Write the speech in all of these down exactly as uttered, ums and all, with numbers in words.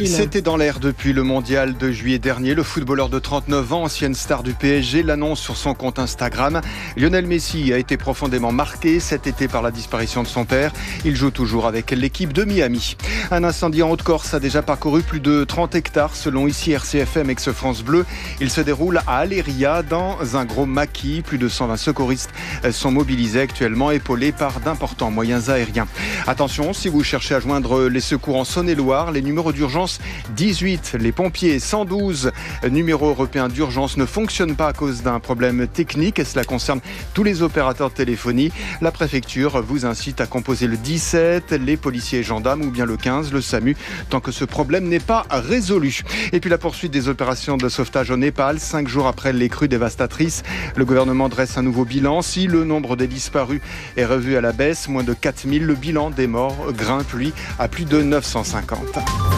Yacine. C'était dans l'air depuis le mondial de juillet dernier. Le footballeur de trente-neuf ans, ancienne star du P S G, l'annonce sur son compte Instagram. Lionel Messi a été profondément marqué cet été par la disparition de son père. Il joue toujours avec l'équipe de Miami. Un incendie en Haute-Corse a déjà parcouru plus de trente hectares selon ici R C F M ex-France Bleu. Il se déroule à Aléria dans un gros maquis. Plus de cent vingt secouristes sont mobilisés actuellement, épaulés par d'importants moyens aériens. Attention, si vous cherchez à joindre les secours en Saône-et-Loire, les numéros d'urgence dix-huit, les pompiers cent douze, numéro européen d'urgence ne fonctionnent pas à cause d'un problème technique et cela concerne tous les opérateurs de téléphonie. La préfecture vous incite à composer le dix-sept, les policiers et gendarmes ou bien le quinze, le SAMU, tant que ce problème n'est pas résolu. Et puis la poursuite des opérations de sauvetage au Népal, cinq jours après les crues dévastatrices. Le gouvernement dresse un nouveau bilan. Si le nombre des disparus est revu à la baisse, moins de quatre mille, le bilan des morts grimpe, lui, à plus de neuf cent cinquante.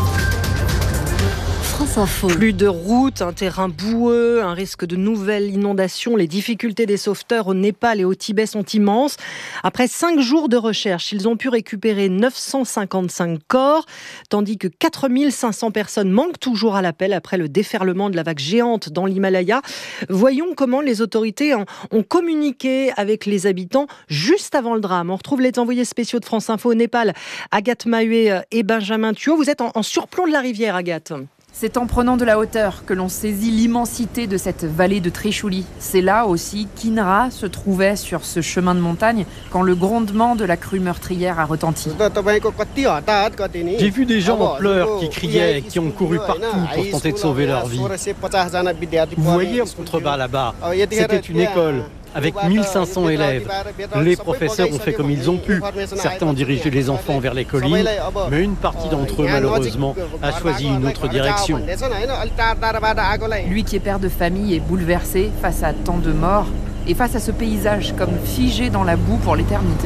France Info. Plus de routes, un terrain boueux, un risque de nouvelles inondations. Les difficultés des sauveteurs au Népal et au Tibet sont immenses. Après cinq jours de recherche, ils ont pu récupérer neuf cent cinquante-cinq corps, tandis que quatre mille cinq cents personnes manquent toujours à l'appel après le déferlement de la vague géante dans l'Himalaya. Voyons comment les autorités ont communiqué avec les habitants juste avant le drame. On retrouve les envoyés spéciaux de France Info au Népal, Agathe Mahué et Benjamin Thuot. Vous êtes en, en surplomb de la rivière, Agathe. C'est en prenant de la hauteur que l'on saisit l'immensité de cette vallée de Trishuli. C'est là aussi qu'Inra se trouvait sur ce chemin de montagne quand le grondement de la crue meurtrière a retenti. J'ai vu des gens en pleurs qui criaient et qui ont couru partout pour tenter de sauver leur vie. Vous voyez en contrebas là-bas, c'était une école avec mille cinq cents élèves. Les professeurs ont fait comme ils ont pu. Certains ont dirigé les enfants vers les collines, mais une partie d'entre eux, malheureusement, a choisi une autre direction. Lui qui est père de famille est bouleversé face à tant de morts et face à ce paysage comme figé dans la boue pour l'éternité.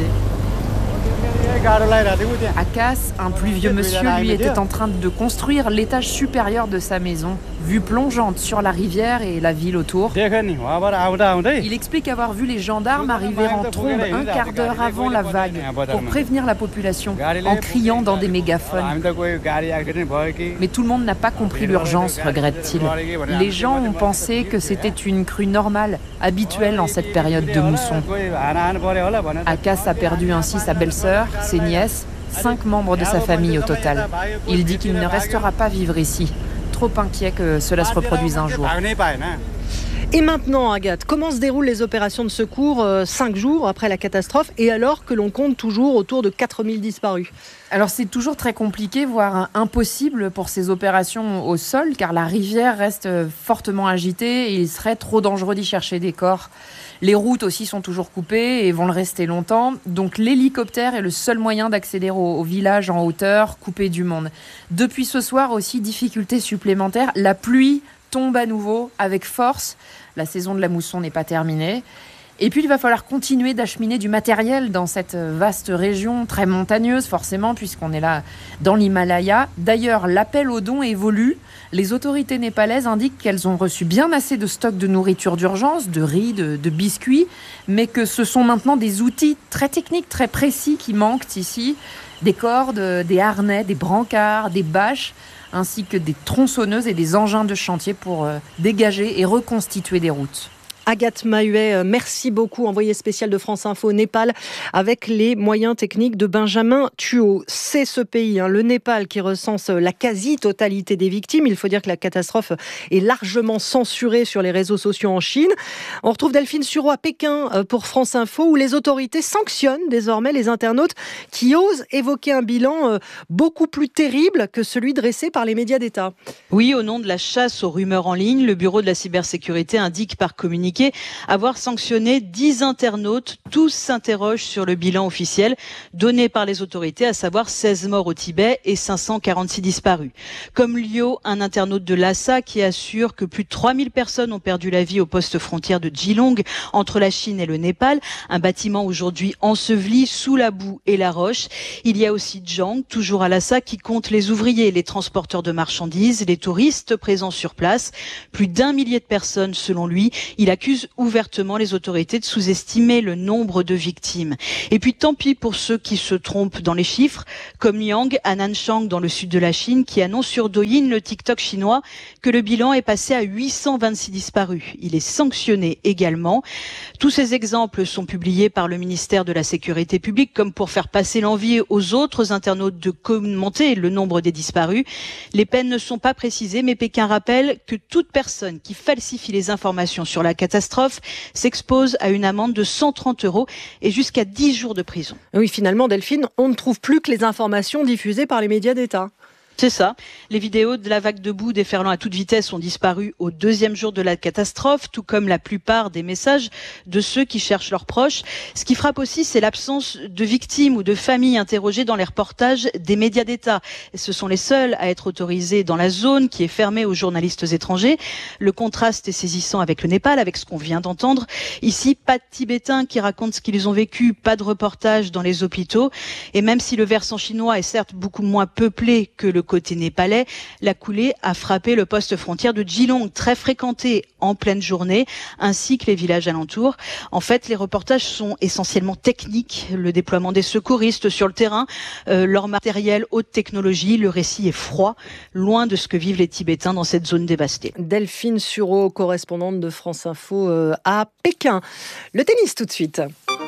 Akas, un plus vieux monsieur, lui, était en train de construire l'étage supérieur de sa maison, vue plongeante sur la rivière et la ville autour. Il explique avoir vu les gendarmes arriver en trombe un quart d'heure avant la vague pour prévenir la population en criant dans des mégaphones. Mais tout le monde n'a pas compris l'urgence, regrette-t-il. Les gens ont pensé que c'était une crue normale, habituelle en cette période de mousson. Akas a perdu ainsi sa belle-sœur, ses nièces, cinq membres de sa famille au total. Il dit qu'il ne restera pas vivre ici, trop inquiet que cela se reproduise un jour. Et maintenant, Agathe, comment se déroulent les opérations de secours euh, cinq jours après la catastrophe et alors que l'on compte toujours autour de quatre mille disparus ? Alors c'est toujours très compliqué, voire impossible pour ces opérations au sol, car la rivière reste fortement agitée et il serait trop dangereux d'y chercher des corps. Les routes aussi sont toujours coupées et vont le rester longtemps. Donc l'hélicoptère est le seul moyen d'accéder au, au village en hauteur, coupé du monde. Depuis ce soir aussi, difficulté supplémentaire, la pluie tombe à nouveau avec force. La saison de la mousson n'est pas terminée. Et puis, il va falloir continuer d'acheminer du matériel dans cette vaste région, très montagneuse forcément, puisqu'on est là dans l'Himalaya. D'ailleurs, l'appel aux dons évolue. Les autorités népalaises indiquent qu'elles ont reçu bien assez de stocks de nourriture d'urgence, de riz, de, de biscuits, mais que ce sont maintenant des outils très techniques, très précis qui manquent ici. Des cordes, des harnais, des brancards, des bâches, ainsi que des tronçonneuses et des engins de chantier pour euh, dégager et reconstituer des routes. Agathe Mahuet, merci beaucoup, envoyée spéciale de France Info au Népal, avec les moyens techniques de Benjamin Thuot. C'est ce pays, hein, le Népal, qui recense la quasi-totalité des victimes. Il faut dire que la catastrophe est largement censurée sur les réseaux sociaux en Chine. On retrouve Delphine Sureau à Pékin pour France Info, où les autorités sanctionnent désormais les internautes qui osent évoquer un bilan beaucoup plus terrible que celui dressé par les médias d'État. Oui, au nom de la chasse aux rumeurs en ligne, le Bureau de la cybersécurité indique par communiqué avoir sanctionné dix internautes. Tous s'interrogent sur le bilan officiel donné par les autorités, à savoir seize morts au Tibet et cinq cent quarante-six disparus. Comme Liu, un internaute de Lhasa qui assure que plus de trois mille personnes ont perdu la vie au poste frontière de Geelong entre la Chine et le Népal, un bâtiment aujourd'hui enseveli sous la boue et la roche. Il y a aussi Zhang, toujours à Lhasa, qui compte les ouvriers, les transporteurs de marchandises, les touristes présents sur place. Plus d'un millier de personnes selon lui. Il accuse accuse ouvertement les autorités de sous-estimer le nombre de victimes. Et puis tant pis pour ceux qui se trompent dans les chiffres, comme Liang à Nanchang dans le sud de la Chine, qui annonce sur Douyin, le TikTok chinois, que le bilan est passé à huit cent vingt-six disparus. Il est sanctionné également. Tous ces exemples sont publiés par le ministère de la Sécurité publique, comme pour faire passer l'envie aux autres internautes de commenter le nombre des disparus. Les peines ne sont pas précisées, mais Pékin rappelle que toute personne qui falsifie les informations sur la catastrophe s'expose à une amende de cent trente euros et jusqu'à dix jours de prison. Oui, finalement, Delphine, on ne trouve plus que les informations diffusées par les médias d'État. C'est ça. Les vidéos de la vague de boue déferlant à toute vitesse ont disparu au deuxième jour de la catastrophe, tout comme la plupart des messages de ceux qui cherchent leurs proches. Ce qui frappe aussi, c'est l'absence de victimes ou de familles interrogées dans les reportages des médias d'État. Et ce sont les seuls à être autorisés dans la zone qui est fermée aux journalistes étrangers. Le contraste est saisissant avec le Népal, avec ce qu'on vient d'entendre. Ici, pas de Tibétains qui racontent ce qu'ils ont vécu, pas de reportages dans les hôpitaux. Et même si le versant chinois est certes beaucoup moins peuplé que le côté népalais, la coulée a frappé le poste frontière de Geelong, très fréquenté en pleine journée, ainsi que les villages alentours. En fait, les reportages sont essentiellement techniques, le déploiement des secouristes sur le terrain, euh, leur matériel haute technologie, le récit est froid, loin de ce que vivent les Tibétains dans cette zone dévastée. Delphine Sureau, correspondante de France Info euh, à Pékin. Le tennis tout de suite.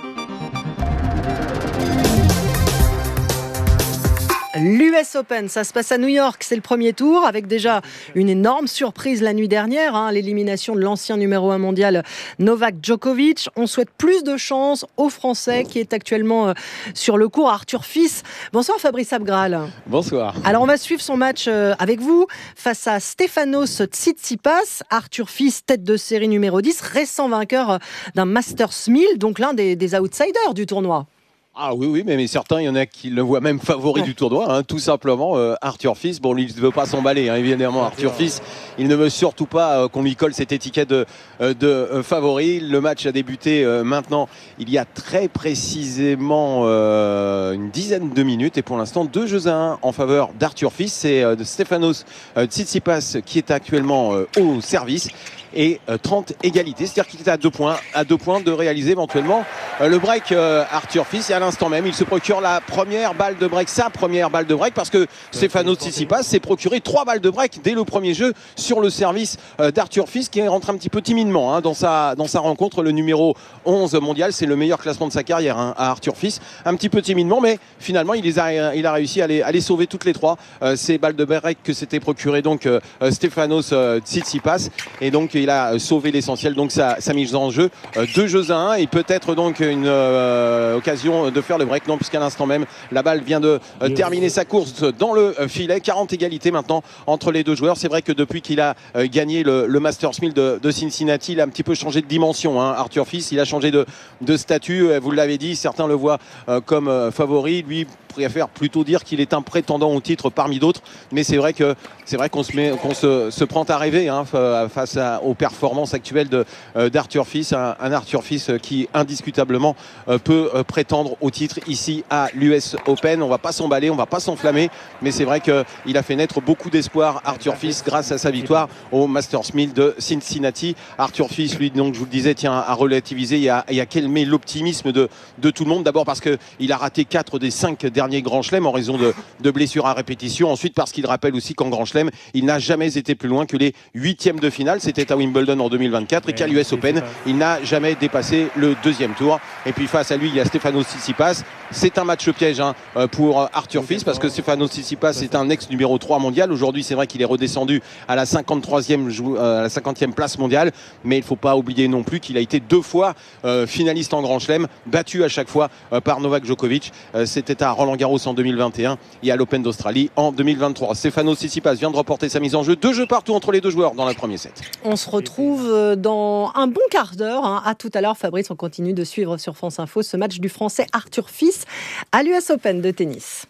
L'U S Open, ça se passe à New York, c'est le premier tour, avec déjà une énorme surprise la nuit dernière, hein, l'élimination de l'ancien numéro un mondial Novak Djokovic. On souhaite plus de chance aux Français qui est actuellement euh, sur le court, Arthur Fils. Bonsoir Fabrice Abgral. Bonsoir. Alors on va suivre son match euh, avec vous face à Stefanos Tsitsipas. Arthur Fils, tête de série numéro dix, récent vainqueur euh, d'un Masters mille, donc l'un des, des outsiders du tournoi. Ah oui, oui, mais, mais certains, il y en a qui le voient même favori ouais. du tournoi, hein, tout simplement. Euh, Arthur Fils, bon, lui, il ne veut pas s'emballer, hein, évidemment. Arthur Fils, il ne veut surtout pas euh, qu'on lui colle cette étiquette de, euh, de euh, favori. Le match a débuté euh, maintenant, il y a très précisément euh, une dizaine de minutes. Et pour l'instant, deux jeux à un en faveur d'Arthur Fils. C'est euh, de Stefanos euh, Tsitsipas qui est actuellement euh, au service. Et euh, trente égalités, c'est-à-dire qu'il est à deux points, à deux points de réaliser éventuellement euh, le break euh, Arthur Fils. Et à l'instant même, il se procure la première balle de break, sa première balle de break, parce que Stefanos Tsitsipas s'est procuré trois balles de break dès le premier jeu sur le service euh, d'Arthur Fils, qui rentre un petit peu timidement hein, dans sa dans sa rencontre. Le numéro onze mondial, c'est le meilleur classement de sa carrière hein, à Arthur Fils, un petit peu timidement, mais finalement il les a il a réussi à les, à les sauver toutes les trois. Euh, ces balles de break que s'était procuré donc euh, Stefanos euh, Tsitsipas, et donc il a sauvé l'essentiel, donc sa, sa mise en jeu. Euh, deux jeux à un et peut-être donc une euh, occasion de faire le break. Non, puisqu'à l'instant même, la balle vient de euh, terminer sa course dans le euh, filet. quarante égalités maintenant entre les deux joueurs. C'est vrai que depuis qu'il a euh, gagné le, le Masters mille de, de Cincinnati, il a un petit peu changé de dimension. Hein. Arthur Fils, il a changé de, de statut. Vous l'avez dit, certains le voient euh, comme euh, favori. Lui préfère plutôt dire qu'il est un prétendant au titre parmi d'autres. Mais c'est vrai que c'est vrai qu'on se met, qu'on se, se prend à rêver hein, face à, aux performances actuelles de, euh, d'Arthur Fils, un, un Arthur Fils qui indiscutablement euh, peut euh, prétendre au titre ici à l'U S Open. On va pas s'emballer, on va pas s'enflammer, mais c'est vrai qu'il a fait naître beaucoup d'espoir Arthur Fils grâce à sa victoire au Masters mille de Cincinnati. Arthur Fils, lui, donc je vous le disais, tient à relativiser et à, et à calmer l'optimisme de, de tout le monde. D'abord parce qu'il a raté quatre des cinq derniers grands chelems en raison de, de blessures à répétition. Ensuite parce qu'il rappelle aussi qu'en grand chelem, il n'a jamais été plus loin que les huitièmes de finale. C'était à Wimbledon en deux mille vingt-quatre et qu'à l'U S Open, il n'a jamais dépassé le deuxième tour. Et puis face à lui, il y a Stefanos Tsitsipas. C'est un match piège hein, pour Arthur Fils parce que Stefanos Tsitsipas est un ex numéro trois mondial. Aujourd'hui, c'est vrai qu'il est redescendu à la cinquante-troisième, à la cinquantième place mondiale, mais il ne faut pas oublier non plus qu'il a été deux fois euh, finaliste en Grand Chelem, battu à chaque fois euh, par Novak Djokovic. Euh, C'était à Roland-Garros en deux mille vingt et un et à l'Open d'Australie en deux mille vingt-trois. Stefanos Tsitsipas vient de remporter sa mise en jeu. Deux jeux partout entre les deux joueurs dans le premier set. On se retrouve dans un bon quart d'heure. Hein. À tout à l'heure, Fabrice. On continue de suivre sur France Info ce match du Français Arthur Fils à l'U S Open de tennis.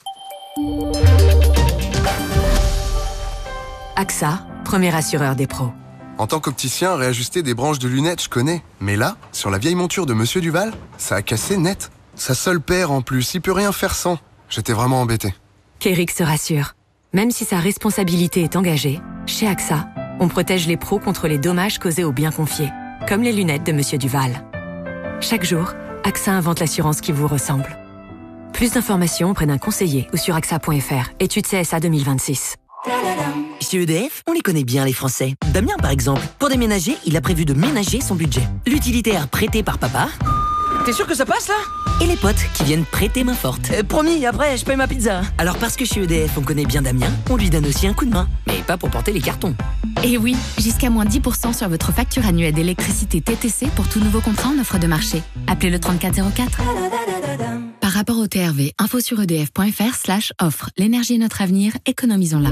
A X A, premier assureur des pros. En tant qu'opticien, réajuster des branches de lunettes, je connais. Mais là, sur la vieille monture de Monsieur Duval, ça a cassé net. Sa seule paire en plus, il peut rien faire sans. J'étais vraiment embêté. Keurig se rassure. Même si sa responsabilité est engagée, chez A X A, on protège les pros contre les dommages causés aux biens confiés. comme les lunettes de Monsieur Duval. Chaque jour, A X A invente l'assurance qui vous ressemble. Plus d'informations auprès d'un conseiller ou sur A X A point F R. Étude C S A deux mille vingt-six. Chez E D F, on les connaît bien les Français. Damien par exemple, pour déménager, il a prévu de ménager son budget. L'utilitaire prêté par papa. T'es sûr que ça passe là? Et les potes qui viennent prêter main forte. Euh, promis, après je paye ma pizza. Alors parce que chez E D F on connaît bien Damien, on lui donne aussi un coup de main. Mais pas pour porter les cartons. Et oui, jusqu'à moins dix pour cent sur votre facture annuelle d'électricité T T C pour tout nouveau contrat en offre de marché. Appelez le trente-quatre zéro quatre. Par rapport au T R V, info sur edf.fr slash offre. L'énergie est notre avenir, économisons-la.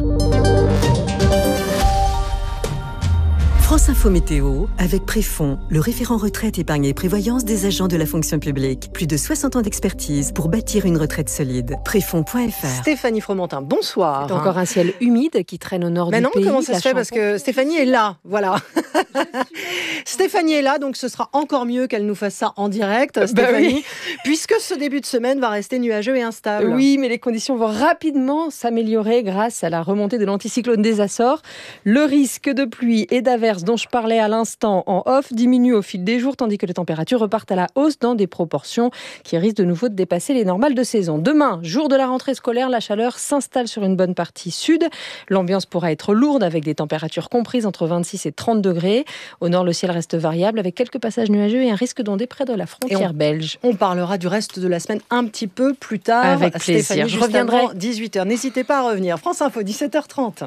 France Info Météo, avec Préfond, le référent retraite, épargne et prévoyance des agents de la fonction publique. Plus de soixante ans d'expertise pour bâtir une retraite solide. Préfond point F R. Stéphanie Fromentin, bonsoir. C'est encore un ciel humide qui traîne au nord Mais du non, pays. comment ça se fait? Parce que Stéphanie est là, voilà. Stéphanie est là, donc ce sera encore mieux qu'elle nous fasse ça en direct, Stéphanie, oui. puisque ce début de semaine va rester nuageux et instable. Oui, mais les conditions vont rapidement s'améliorer grâce à la remontée de l'anticyclone des Açores. Le risque de pluie et d'averses dont je parlais à l'instant en off diminue au fil des jours, tandis que les températures repartent à la hausse dans des proportions qui risquent de nouveau de dépasser les normales de saison. Demain, jour de la rentrée scolaire, la chaleur s'installe sur une bonne partie sud. L'ambiance pourra être lourde avec des températures comprises entre vingt-six et trente degrés. Au nord, le ciel reste variable avec quelques passages nuageux et un risque d'ondée près de la frontière on, belge. On parlera du reste de la semaine un petit peu plus tard. Avec plaisir. Stéphanie, je reviendrai. dix-huit heures. N'hésitez pas à revenir. France Info, dix-sept heures trente.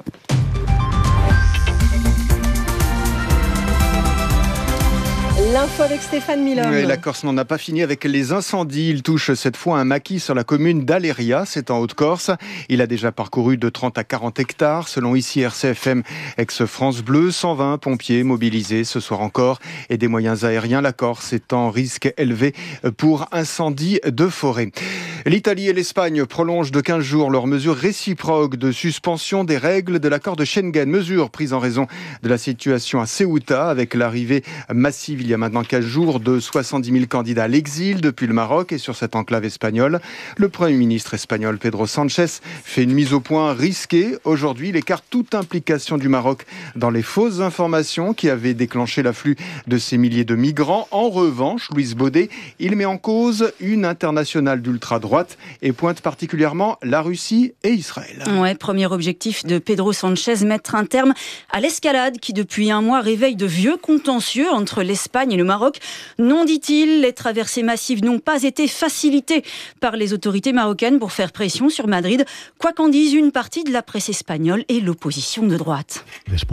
L'info avec Stéphane Milhomme. Oui, la Corse n'en a pas fini avec les incendies. Il touche cette fois un maquis sur la commune d'Aléria, c'est en Haute-Corse. Il a déjà parcouru de trente à quarante hectares. Selon ici R C F M, ex-France Bleu, cent vingt pompiers mobilisés ce soir encore et des moyens aériens. La Corse est en risque élevé pour incendie de forêt. L'Italie et l'Espagne prolongent de quinze jours leurs mesures réciproques de suspension des règles de l'accord de Schengen. Mesures prises en raison de la situation à Ceuta avec l'arrivée massive il y a maintenant quinze jours de soixante-dix mille candidats à l'exil depuis le Maroc et sur cette enclave espagnole. Le Premier ministre espagnol Pedro Sánchez fait une mise au point risquée. Aujourd'hui, il écarte toute implication du Maroc dans les fausses informations qui avaient déclenché l'afflux de ces milliers de migrants. En revanche, Louise Baudet, il met en cause une internationale d'ultra-droite et pointe particulièrement la Russie et Israël. Ouais, premier objectif de Pedro Sánchez, mettre un terme à l'escalade qui depuis un mois réveille de vieux contentieux entre l'Espagne et le Maroc. Non, dit-il, les traversées massives n'ont pas été facilitées par les autorités marocaines pour faire pression sur Madrid, quoi qu'en dise une partie de la presse espagnole et l'opposition de droite.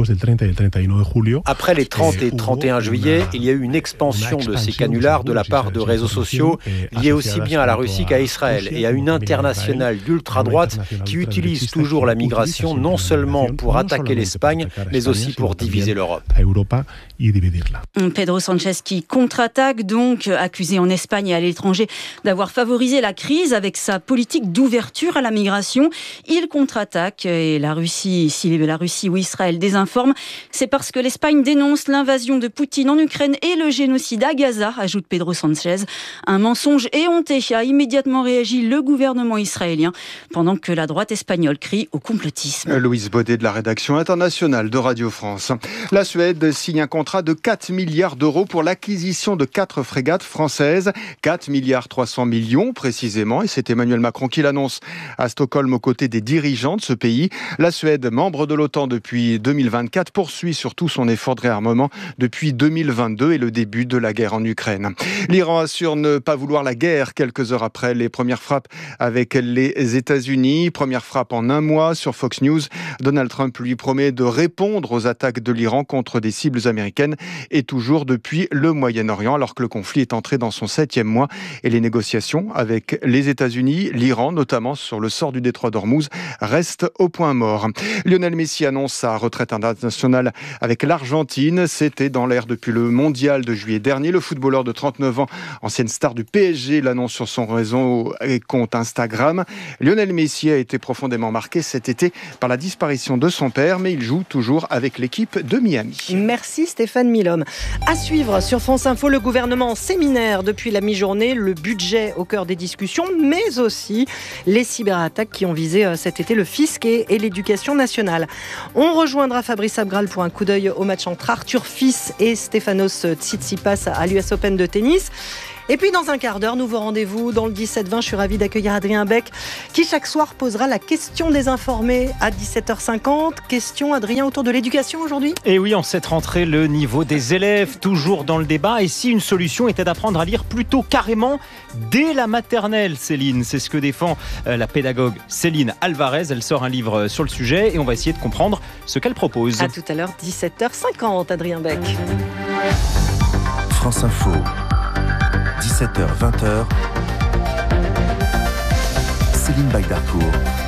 Après les trente et trente et un juillet, il y a eu une expansion de ces canulars de la part de réseaux sociaux liés aussi bien à la Russie qu'à Israël et à une internationale d'ultra-droite qui utilise toujours la migration non seulement pour attaquer l'Espagne, mais aussi pour diviser l'Europe. Pedro Sánchez qui contre-attaque donc, accusé en Espagne et à l'étranger d'avoir favorisé la crise avec sa politique d'ouverture à la migration. Il contre-attaque et la Russie, si la Russie ou Israël désinforme, c'est parce que l'Espagne dénonce l'invasion de Poutine en Ukraine et le génocide à Gaza, ajoute Pedro Sánchez. Un mensonge éhonté a immédiatement réagi le gouvernement israélien pendant que la droite espagnole crie au complotisme. Louise Baudet de la rédaction internationale de Radio France. La Suède signe un contrat de quatre milliards d'euros pour l'acquisition de quatre frégates françaises. quatre milliards trois cents millions précisément. Et c'est Emmanuel Macron qui l'annonce à Stockholm aux côtés des dirigeants de ce pays. La Suède, membre de l'OTAN depuis deux mille vingt-quatre, poursuit surtout son effort de réarmement depuis deux mille vingt-deux et le début de la guerre en Ukraine. L'Iran assure ne pas vouloir la guerre quelques heures après les premières frappes avec les États-Unis. Première frappe en un mois sur Fox News. Donald Trump lui promet de répondre aux attaques de l'Iran contre des cibles américaines et toujours depuis le Moyen-Orient, alors que le conflit est entré dans son septième mois et les négociations avec les États-Unis, l'Iran, notamment sur le sort du détroit d'Ormuz, restent au point mort. Lionel Messi annonce sa retraite internationale avec l'Argentine. C'était dans l'air depuis le mondial de juillet dernier. Le footballeur de trente-neuf ans, ancienne star du P S G, l'annonce sur son réseau compte Instagram. Lionel Messi a été profondément marqué cet été par la disparition de son père, mais il joue toujours avec l'équipe de Miami. Merci Stéphane Milhomme. À suivre sur France Info, le gouvernement en séminaire depuis la mi-journée, le budget au cœur des discussions, mais aussi les cyberattaques qui ont visé cet été le fisc et, et l'éducation nationale. On rejoindra Fabrice Abgral pour un coup d'œil au match entre Arthur Fils et Stefanos Tsitsipas à l'U S Open de tennis. Et puis dans un quart d'heure, nouveau rendez-vous dans le dix-sept vingt. Je suis ravie d'accueillir Adrien Beck qui chaque soir posera la question des informés à dix-sept heures cinquante. Question, Adrien, autour de l'éducation aujourd'hui ? Et oui, en cette rentrée, le niveau des élèves, toujours dans le débat. Et si une solution était d'apprendre à lire plutôt carrément dès la maternelle, Céline ? C'est ce que défend la pédagogue Céline Alvarez. Elle sort un livre sur le sujet et on va essayer de comprendre ce qu'elle propose. À tout à l'heure, dix-sept heures cinquante, Adrien Beck. France Info. dix-sept heures vingt. Céline Bagdarcourt.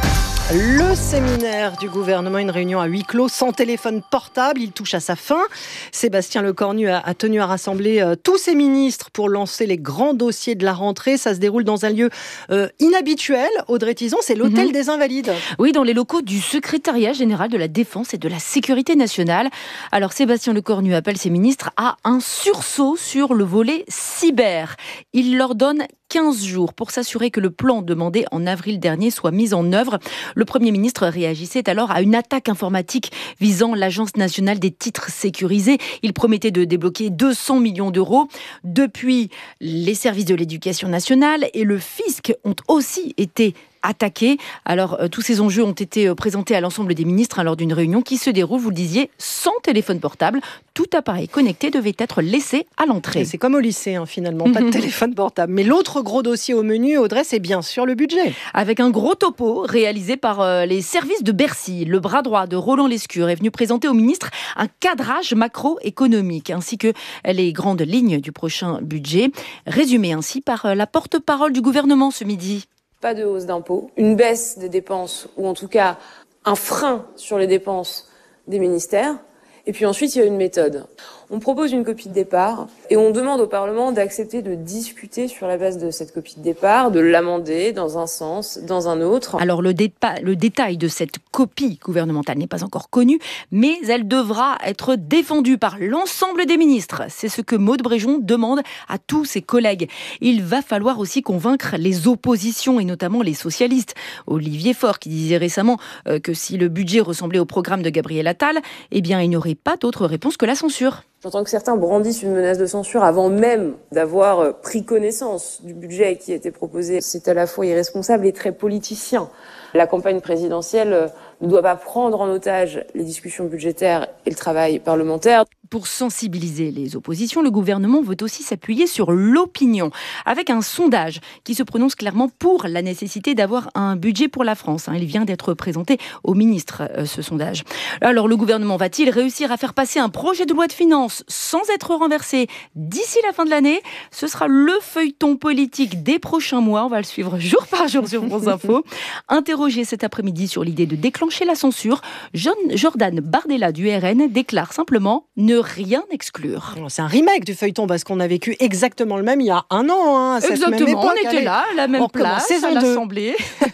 Le séminaire du gouvernement, une réunion à huis clos, sans téléphone portable, il touche à sa fin. Sébastien Lecornu a, a tenu à rassembler euh, tous ses ministres pour lancer les grands dossiers de la rentrée. Ça se déroule dans un lieu euh, inhabituel. Audrey Tizon, c'est l'hôtel mmh. des Invalides. Oui, dans les locaux du secrétariat général de la Défense et de la Sécurité nationale. Alors Sébastien Lecornu appelle ses ministres à un sursaut sur le volet cyber. Il leur donne quinze jours pour s'assurer que le plan demandé en avril dernier soit mis en œuvre. Le Premier ministre réagissait alors à une attaque informatique visant l'Agence nationale des titres sécurisés. Il promettait de débloquer deux cents millions d'euros. Depuis, les services de l'éducation nationale et le fisc ont aussi été attaqués. Alors, euh, tous ces enjeux ont été euh, présentés à l'ensemble des ministres hein, lors d'une réunion qui se déroule, vous le disiez, sans téléphone portable. Tout appareil connecté devait être laissé à l'entrée. Et c'est comme au lycée, hein, finalement, pas de téléphone portable. Mais l'autre gros dossier au menu, Audrey, c'est bien sûr le budget. Avec un gros topo réalisé par euh, les services de Bercy. Le bras droit de Roland Lescure est venu présenter au ministre un cadrage macroéconomique, ainsi que les grandes lignes du prochain budget. Résumé ainsi par euh, la porte-parole du gouvernement ce midi. Pas de hausse d'impôts, une baisse des dépenses, ou en tout cas un frein sur les dépenses des ministères. Et puis ensuite, il y a une méthode. On propose une copie de départ et on demande au Parlement d'accepter de discuter sur la base de cette copie de départ, de l'amender dans un sens, dans un autre. Alors le, dépa- le détail de cette copie gouvernementale n'est pas encore connu, mais elle devra être défendue par l'ensemble des ministres. C'est ce que Maud Bréjon demande à tous ses collègues. Il va falloir aussi convaincre les oppositions et notamment les socialistes. Olivier Faure qui disait récemment euh, que si le budget ressemblait au programme de Gabriel Attal, eh bien il n'y aurait pas d'autre réponse que la censure. J'entends que certains brandissent une menace de censure avant même d'avoir pris connaissance du budget qui a été proposé. C'est à la fois irresponsable et très politicien. La campagne présidentielle ne doit pas prendre en otage les discussions budgétaires et le travail parlementaire. Pour sensibiliser les oppositions, le gouvernement veut aussi s'appuyer sur l'opinion, avec un sondage qui se prononce clairement pour la nécessité d'avoir un budget pour la France. Il vient d'être présenté au ministre, ce sondage. Alors, le gouvernement va-t-il réussir à faire passer un projet de loi de finances sans être renversé d'ici la fin de l'année ? Ce sera le feuilleton politique des prochains mois. On va le suivre jour par jour sur France Info. Interrogé cet après-midi sur l'idée de déclencher la censure, Jordan Bardella du R N déclare simplement ne rien exclure. C'est un remake du feuilleton parce qu'on a vécu exactement le même il y a un an. Hein, à cette exactement, même époque, on était allez. là, la même on place, à l'Assemblée.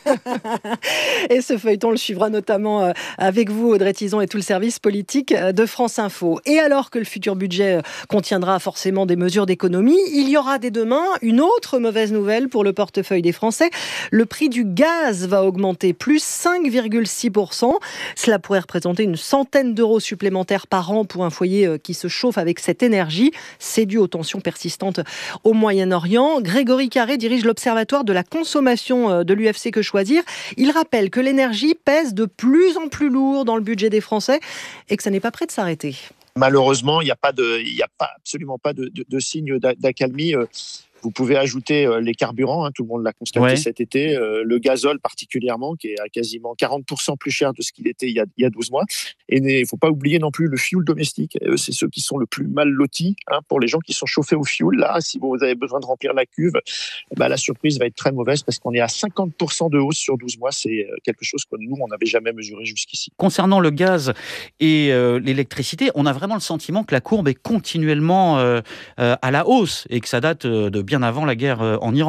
Et ce feuilleton, on le suivra notamment avec vous, Audrey Tizon, et tout le service politique de France Info. Et alors que le futur budget contiendra forcément des mesures d'économie, il y aura dès demain une autre mauvaise nouvelle pour le portefeuille des Français. Le prix du gaz va augmenter, plus cinq virgule six pour cent. Cela pourrait représenter une centaine d'euros supplémentaires par an pour un foyer qui se chauffe avec cette énergie. C'est dû aux tensions persistantes au Moyen-Orient. Grégory Carré dirige l'Observatoire de la consommation de l'U F C Que Choisir. Il rappelle que l'énergie pèse de plus en plus lourd dans le budget des Français et que ça n'est pas prêt de s'arrêter. Malheureusement, il n'y a pas de, il n'y a pas, absolument pas de, de, de signe d'accalmie. Vous pouvez ajouter les carburants, hein, tout le monde l'a constaté ouais. cet été, euh, le gazole particulièrement, qui est à quasiment quarante pour cent plus cher de ce qu'il était il y a, il y a douze mois. Et il ne faut pas oublier non plus le fioul domestique. Euh, c'est ceux qui sont le plus mal lotis, hein, pour les gens qui sont chauffés au fioul. Là, si vous avez besoin de remplir la cuve, bah, la surprise va être très mauvaise parce qu'on est à cinquante pour cent de hausse sur douze mois. C'est quelque chose que nous, on n'avait jamais mesuré jusqu'ici. Concernant le gaz et euh, l'électricité, on a vraiment le sentiment que la courbe est continuellement euh, euh, à la hausse et que ça date de bien avant la guerre en Iran.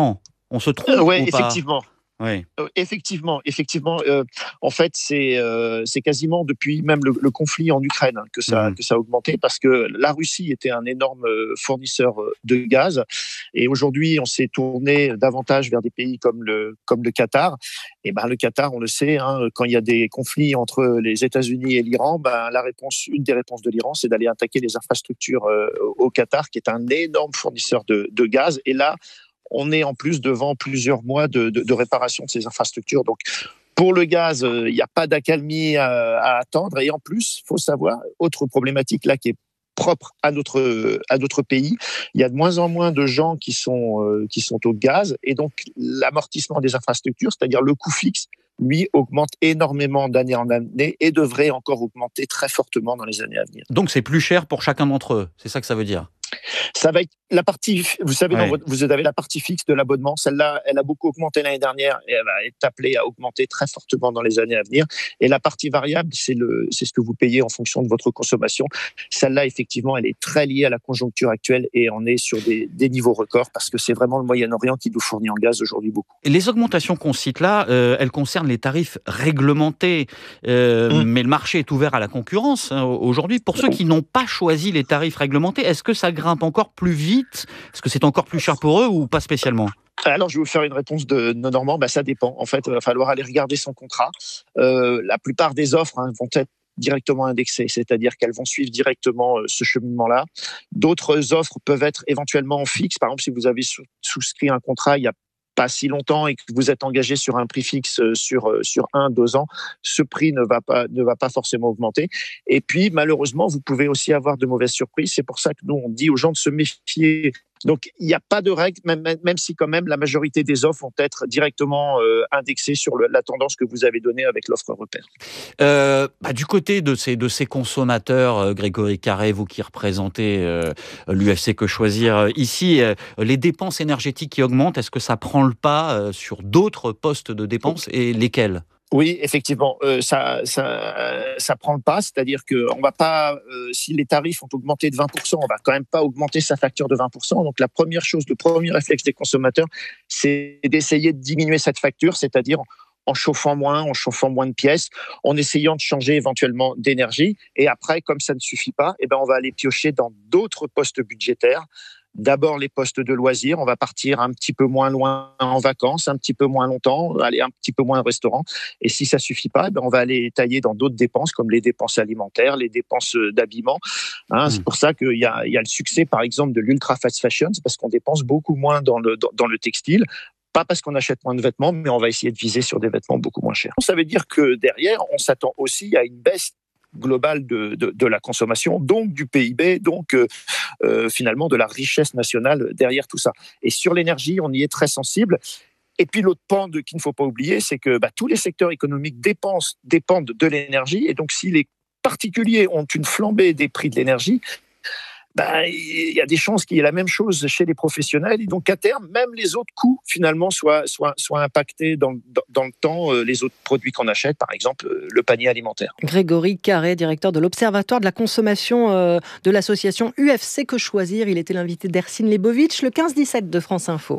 On se trompe euh, ouais, ou pas ? effectivement. Oui. Euh, effectivement, effectivement. Euh, en fait, c'est euh, c'est quasiment depuis même le, le conflit en Ukraine hein, que ça mmh. que ça a augmenté parce que la Russie était un énorme fournisseur de gaz et aujourd'hui on s'est tourné davantage vers des pays comme le comme le Qatar. Et ben le Qatar, on le sait, hein, quand il y a des conflits entre les États-Unis et l'Iran, ben la réponse, une des réponses de l'Iran, c'est d'aller attaquer les infrastructures euh, au Qatar, qui est un énorme fournisseur de, de gaz. Et là, on est en plus devant plusieurs mois de, de, de réparation de ces infrastructures. Donc, pour le gaz, il euh, n'y a pas d'accalmie à, à attendre. Et en plus, il faut savoir, autre problématique là qui est propre à notre, à notre pays, il y a de moins en moins de gens qui sont, euh, qui sont au gaz. Et donc, l'amortissement des infrastructures, c'est-à-dire le coût fixe, lui, augmente énormément d'année en année et devrait encore augmenter très fortement dans les années à venir. Donc, c'est plus cher pour chacun d'entre eux. C'est ça que ça veut dire ? Ça va être la partie, vous savez, ouais. dans votre, vous avez la partie fixe de l'abonnement. Celle-là, elle a beaucoup augmenté l'année dernière et elle va être appelée à augmenter très fortement dans les années à venir. Et la partie variable, c'est le, c'est ce que vous payez en fonction de votre consommation. Celle-là, effectivement, elle est très liée à la conjoncture actuelle et on est sur des, des niveaux records parce que c'est vraiment le Moyen-Orient qui nous fournit en gaz aujourd'hui beaucoup. Et les augmentations qu'on cite là, euh, elles concernent les tarifs réglementés, euh, mmh. mais le marché est ouvert à la concurrence hein, aujourd'hui. Pour ceux qui n'ont pas choisi les tarifs réglementés, est-ce que ça grimpe encore plus vite ? Est-ce que c'est encore plus cher pour eux ou pas spécialement ? Alors, je vais vous faire une réponse de nos Normands. Ben, ça dépend. En fait, il va falloir aller regarder son contrat. Euh, la plupart des offres hein, vont être directement indexées, c'est-à-dire qu'elles vont suivre directement euh, ce cheminement-là. D'autres offres peuvent être éventuellement en fixe. Par exemple, si vous avez sous- souscrit un contrat il y a pas si longtemps et que vous êtes engagé sur un prix fixe sur sur un, deux ans, ce prix ne va pas ne va pas forcément augmenter. Et puis malheureusement, vous pouvez aussi avoir de mauvaises surprises. C'est pour ça que nous on dit aux gens de se méfier. Donc il n'y a pas de règle, même même si quand même la majorité des offres vont être directement euh, indexées sur le, la tendance que vous avez donnée avec l'offre repère. Euh, bah, du côté de ces de ces consommateurs, euh, Grégory Carré, vous qui représentez euh, l'U F C Que Choisir euh, ici, euh, les dépenses énergétiques qui augmentent, est-ce que ça prend le pas euh, sur d'autres postes de dépenses et lesquels ? Oui, effectivement, euh, ça, ça, euh, ça prend le pas. C'est-à-dire que on va pas, euh, si les tarifs ont augmenté de vingt pour cent, on va quand même pas augmenter sa facture de vingt pour cent. Donc la première chose, le premier réflexe des consommateurs, c'est d'essayer de diminuer cette facture, c'est-à-dire en chauffant moins, en chauffant moins de pièces, en essayant de changer éventuellement d'énergie. Et après, comme ça ne suffit pas, eh ben on va aller piocher dans d'autres postes budgétaires. D'abord les postes de loisirs, on va partir un petit peu moins loin en vacances, un petit peu moins longtemps, aller un petit peu moins au restaurant. Et si ça suffit pas, ben on va aller tailler dans d'autres dépenses comme les dépenses alimentaires, les dépenses d'habillement. Hein, mmh. C'est pour ça qu'il y a, il y a le succès, par exemple, de l'ultra fast fashion, c'est parce qu'on dépense beaucoup moins dans le dans, dans le textile. Pas parce qu'on achète moins de vêtements, mais on va essayer de viser sur des vêtements beaucoup moins chers. Ça veut dire que derrière, on s'attend aussi à une baisse globale de, de, de la consommation, donc du P I B, donc euh, euh, finalement de la richesse nationale derrière tout ça. Et sur l'énergie, on y est très sensible. Et puis l'autre pan de, qu'il ne faut pas oublier, c'est que bah, tous les secteurs économiques dépensent, dépendent de l'énergie. Et donc si les particuliers ont une flambée des prix de l'énergie, ben, il y a des chances qu'il y ait la même chose chez les professionnels et donc à terme, même les autres coûts finalement soient, soient, soient impactés dans, dans, dans le temps, euh, les autres produits qu'on achète, par exemple euh, le panier alimentaire. Grégory Carré, directeur de l'Observatoire de la consommation euh, de l'association U F C Que Choisir. Il était l'invité d'Ercine Lebovitch, le quinze dix-sept de France Info.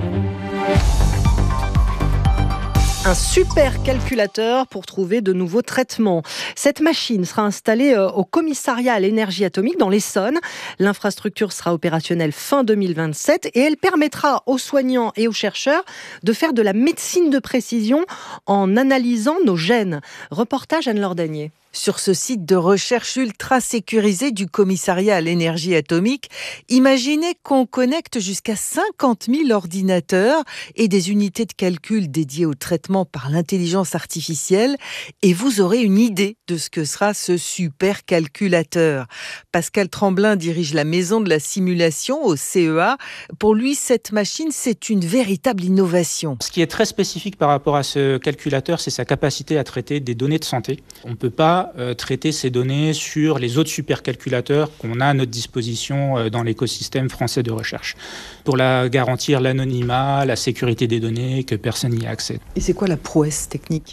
Un super calculateur pour trouver de nouveaux traitements. Cette machine sera installée au commissariat à l'énergie atomique dans l'Essonne. L'infrastructure sera opérationnelle fin deux mille vingt-sept et elle permettra aux soignants et aux chercheurs de faire de la médecine de précision en analysant nos gènes. Reportage Anne-Laure Danier. Sur ce site de recherche ultra sécurisé du commissariat à l'énergie atomique, imaginez qu'on connecte jusqu'à cinquante mille ordinateurs et des unités de calcul dédiées au traitement par l'intelligence artificielle et vous aurez une idée de ce que sera ce super calculateur. Pascal Tremblin dirige la maison de la simulation au C E A. Pour lui, cette machine, c'est une véritable innovation. Ce qui est très spécifique par rapport à ce calculateur, c'est sa capacité à traiter des données de santé. On ne peut pas Euh, traiter ces données sur les autres supercalculateurs qu'on a à notre disposition euh, dans l'écosystème français de recherche pour la garantir l'anonymat, la sécurité des données, que personne n'y a accès. Et c'est quoi la prouesse technique ?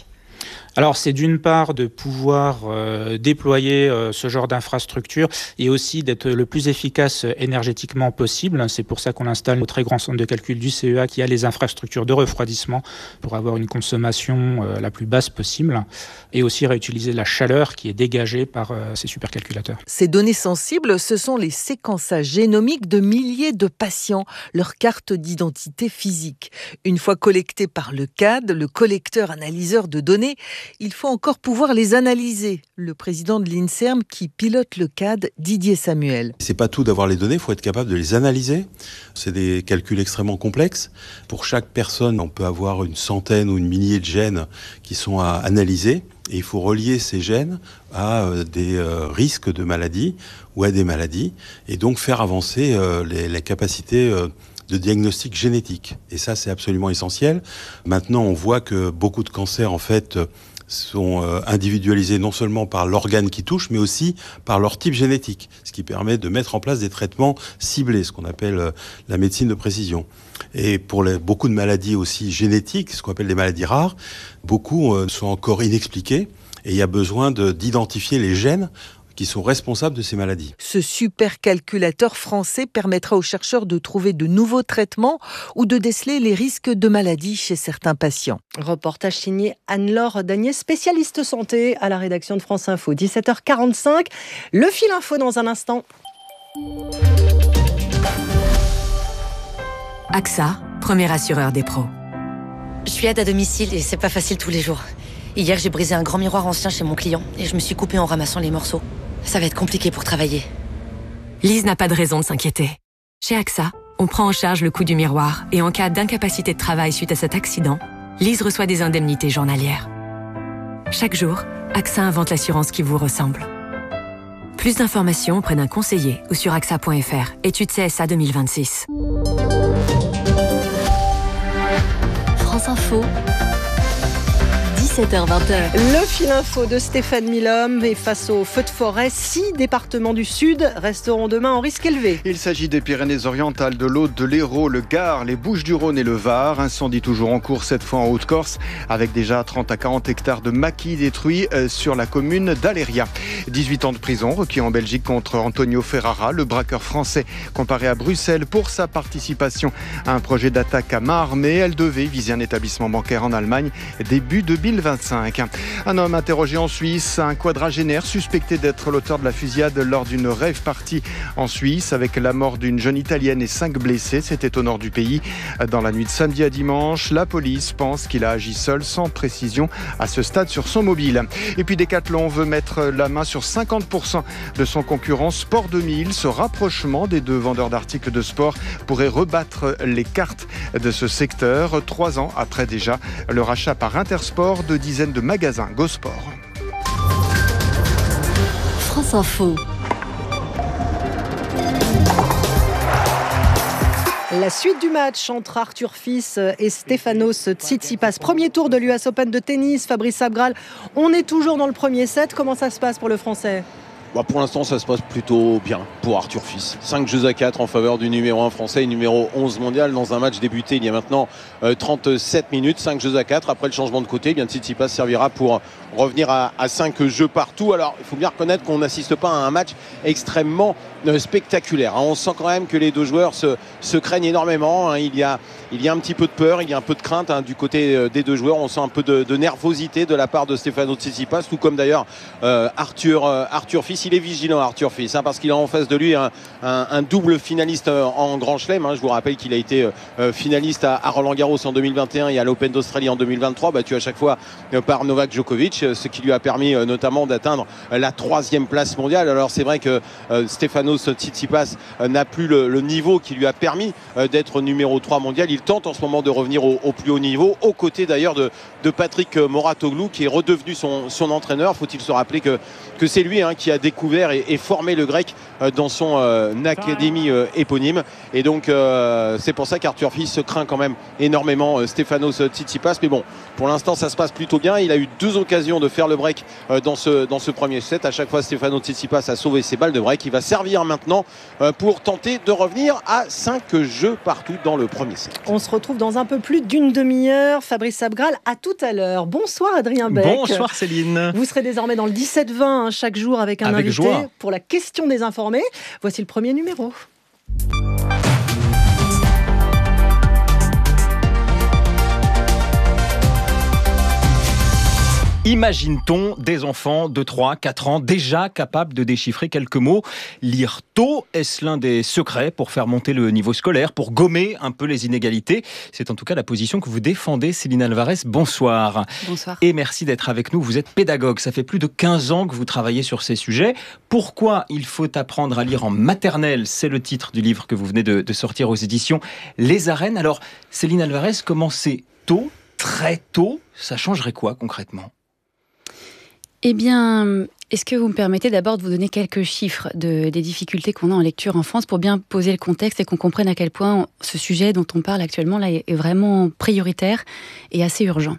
Alors c'est d'une part de pouvoir euh, déployer euh, ce genre d'infrastructure et aussi d'être le plus efficace énergétiquement possible. C'est pour ça qu'on installe au très grand centre de calcul du C E A qui a les infrastructures de refroidissement pour avoir une consommation euh, la plus basse possible et aussi réutiliser la chaleur qui est dégagée par euh, ces supercalculateurs. Ces données sensibles, ce sont les séquençages génomiques de milliers de patients, leur carte d'identité physique. Une fois collectées par le C A D, le collecteur analyseur de données, il faut encore pouvoir les analyser. Le président de l'INSERM qui pilote le C A D, Didier Samuel. C'est pas tout d'avoir les données, il faut être capable de les analyser. C'est des calculs extrêmement complexes. Pour chaque personne, on peut avoir une centaine ou une millier de gènes qui sont à analyser. Et il faut relier ces gènes à euh, des euh, risques de maladies ou à des maladies et donc faire avancer euh, les, les capacités euh, de diagnostic génétique. Et ça, c'est absolument essentiel. Maintenant, on voit que beaucoup de cancers, en fait, sont euh, individualisés non seulement par l'organe qui touche, mais aussi par leur type génétique, ce qui permet de mettre en place des traitements ciblés, ce qu'on appelle euh, la médecine de précision. Et pour les, beaucoup de maladies aussi génétiques, ce qu'on appelle les maladies rares, beaucoup euh, sont encore inexpliquées et il y a besoin de, d'identifier les gènes qui sont responsables de ces maladies. Ce supercalculateur français permettra aux chercheurs de trouver de nouveaux traitements ou de déceler les risques de maladies chez certains patients. Reportage signé Anne-Laure Danier, spécialiste santé à la rédaction de France Info. dix-sept heures quarante-cinq, le fil info dans un instant. A X A, premier assureur des pros. Je suis aide à domicile et c'est pas facile tous les jours. Hier, j'ai brisé un grand miroir ancien chez mon client et je me suis coupée en ramassant les morceaux. Ça va être compliqué pour travailler. Lise n'a pas de raison de s'inquiéter. Chez A X A, on prend en charge le coût du miroir et en cas d'incapacité de travail suite à cet accident, Lise reçoit des indemnités journalières. Chaque jour, A X A invente l'assurance qui vous ressemble. Plus d'informations auprès d'un conseiller ou sur A X A point F R. Étude C S A deux mille vingt-six. France Info. dix-sept heures vingt. Le fil info de Stéphane Milhomme et face au feu de forêt, six départements du Sud resteront demain en risque élevé. Il s'agit des Pyrénées-Orientales, de l'Aude, de l'Hérault, le Gard, les Bouches-du-Rhône et le Var. Incendie toujours en cours cette fois en Haute-Corse avec déjà trente à quarante hectares de maquis détruits sur la commune d'Aléria. dix-huit ans de prison requis en Belgique contre Antonio Ferrara, le braqueur français comparé à Bruxelles pour sa participation à un projet d'attaque à main armée. Elle devait viser un établissement bancaire en Allemagne début deux mille vingt-cinq. Un homme interrogé en Suisse, un quadragénaire suspecté d'être l'auteur de la fusillade lors d'une rave party en Suisse avec la mort d'une jeune italienne et cinq blessés. C'était au nord du pays. Dans la nuit de samedi à dimanche, la police pense qu'il a agi seul sans précision à ce stade sur son mobile. Et puis Decathlon veut mettre la main sur cinquante pour cent de son concurrent Sport deux mille. Ce rapprochement des deux vendeurs d'articles de sport pourrait rebattre les cartes de ce secteur, trois ans après déjà le rachat par Intersport de dizaines de magasins Go Sport. France Info. La suite du match entre Arthur Fils et Stefanos Tsitsipas. Premier tour de l'U S Open de tennis. Fabrice Abgral, on est toujours dans le premier set. Comment ça se passe pour le Français ? Bah pour l'instant, ça se passe plutôt bien pour Arthur Fils. cinq jeux à quatre en faveur du numéro un français et numéro onze mondial dans un match débuté il y a maintenant euh, trente-sept minutes. cinq jeux à quatre. Après le changement de côté, eh bien Tsitsipas servira pour revenir à, à cinq jeux partout. Alors, il faut bien reconnaître qu'on n'assiste pas à un match extrêmement euh, spectaculaire. Hein. On sent quand même que les deux joueurs se, se craignent énormément. Hein. Il y a, il y a un petit peu de peur, il y a un peu de crainte hein, du côté euh, des deux joueurs. On sent un peu de, de nervosité de la part de Stefanos Tsitsipas, tout comme d'ailleurs euh, Arthur, euh, Arthur Fils. Il est vigilant, Arthur Fils, hein, parce qu'il a en face de lui un, un, un double finaliste en Grand Chelem. Hein. Je vous rappelle qu'il a été euh, finaliste à, à Roland Garros en deux mille vingt et un et à l'Open d'Australie en deux mille vingt-trois, battu à chaque fois euh, par Novak Djokovic, ce qui lui a permis euh, notamment d'atteindre euh, la troisième place mondiale. Alors c'est vrai que euh, Stefanos Tsitsipas euh, n'a plus le, le niveau qui lui a permis euh, d'être numéro trois mondial. Il tente en ce moment de revenir au, au plus haut niveau, aux côtés d'ailleurs de, de Patrick Mouratoglou, qui est redevenu son, son entraîneur. Faut-il se rappeler que, que c'est lui hein, qui a déclaré découvert et, et formé le grec euh, dans son euh, académie euh, éponyme. Et donc euh, c'est pour ça qu'Arthur Fils se craint quand même énormément euh, Stefanos Tsitsipas. Mais bon, pour l'instant ça se passe plutôt bien. Il a eu deux occasions de faire le break euh, dans, ce, dans ce premier set. À chaque fois Stefanos Tsitsipas a sauvé ses balles de break. Il va servir maintenant euh, pour tenter de revenir à cinq jeux partout dans le premier set. On se retrouve dans un peu plus d'une demi-heure. Fabrice Sabgral, à tout à l'heure. Bonsoir Adrien Beck. Bonsoir Céline. Vous serez désormais dans le dix-sept vingt hein, chaque jour avec un avec invité joie. Pour la question des informés. Voici le premier numéro. Imagine-t-on des enfants de trois à quatre ans déjà capables de déchiffrer quelques mots, lire tôt? Est-ce l'un des secrets pour faire monter le niveau scolaire, pour gommer un peu les inégalités? C'est en tout cas la position que vous défendez, Céline Alvarez. Bonsoir. Bonsoir. Et merci d'être avec nous. Vous êtes pédagogue. Ça fait plus de quinze ans que vous travaillez sur ces sujets. Pourquoi il faut apprendre à lire en maternelle? C'est le titre du livre que vous venez de, de sortir aux éditions Les Arènes. Alors, Céline Alvarez, commencer tôt, très tôt, ça changerait quoi concrètement? Eh bien, est-ce que vous me permettez d'abord de vous donner quelques chiffres de, des difficultés qu'on a en lecture en France pour bien poser le contexte et qu'on comprenne à quel point ce sujet dont on parle actuellement là est vraiment prioritaire et assez urgent.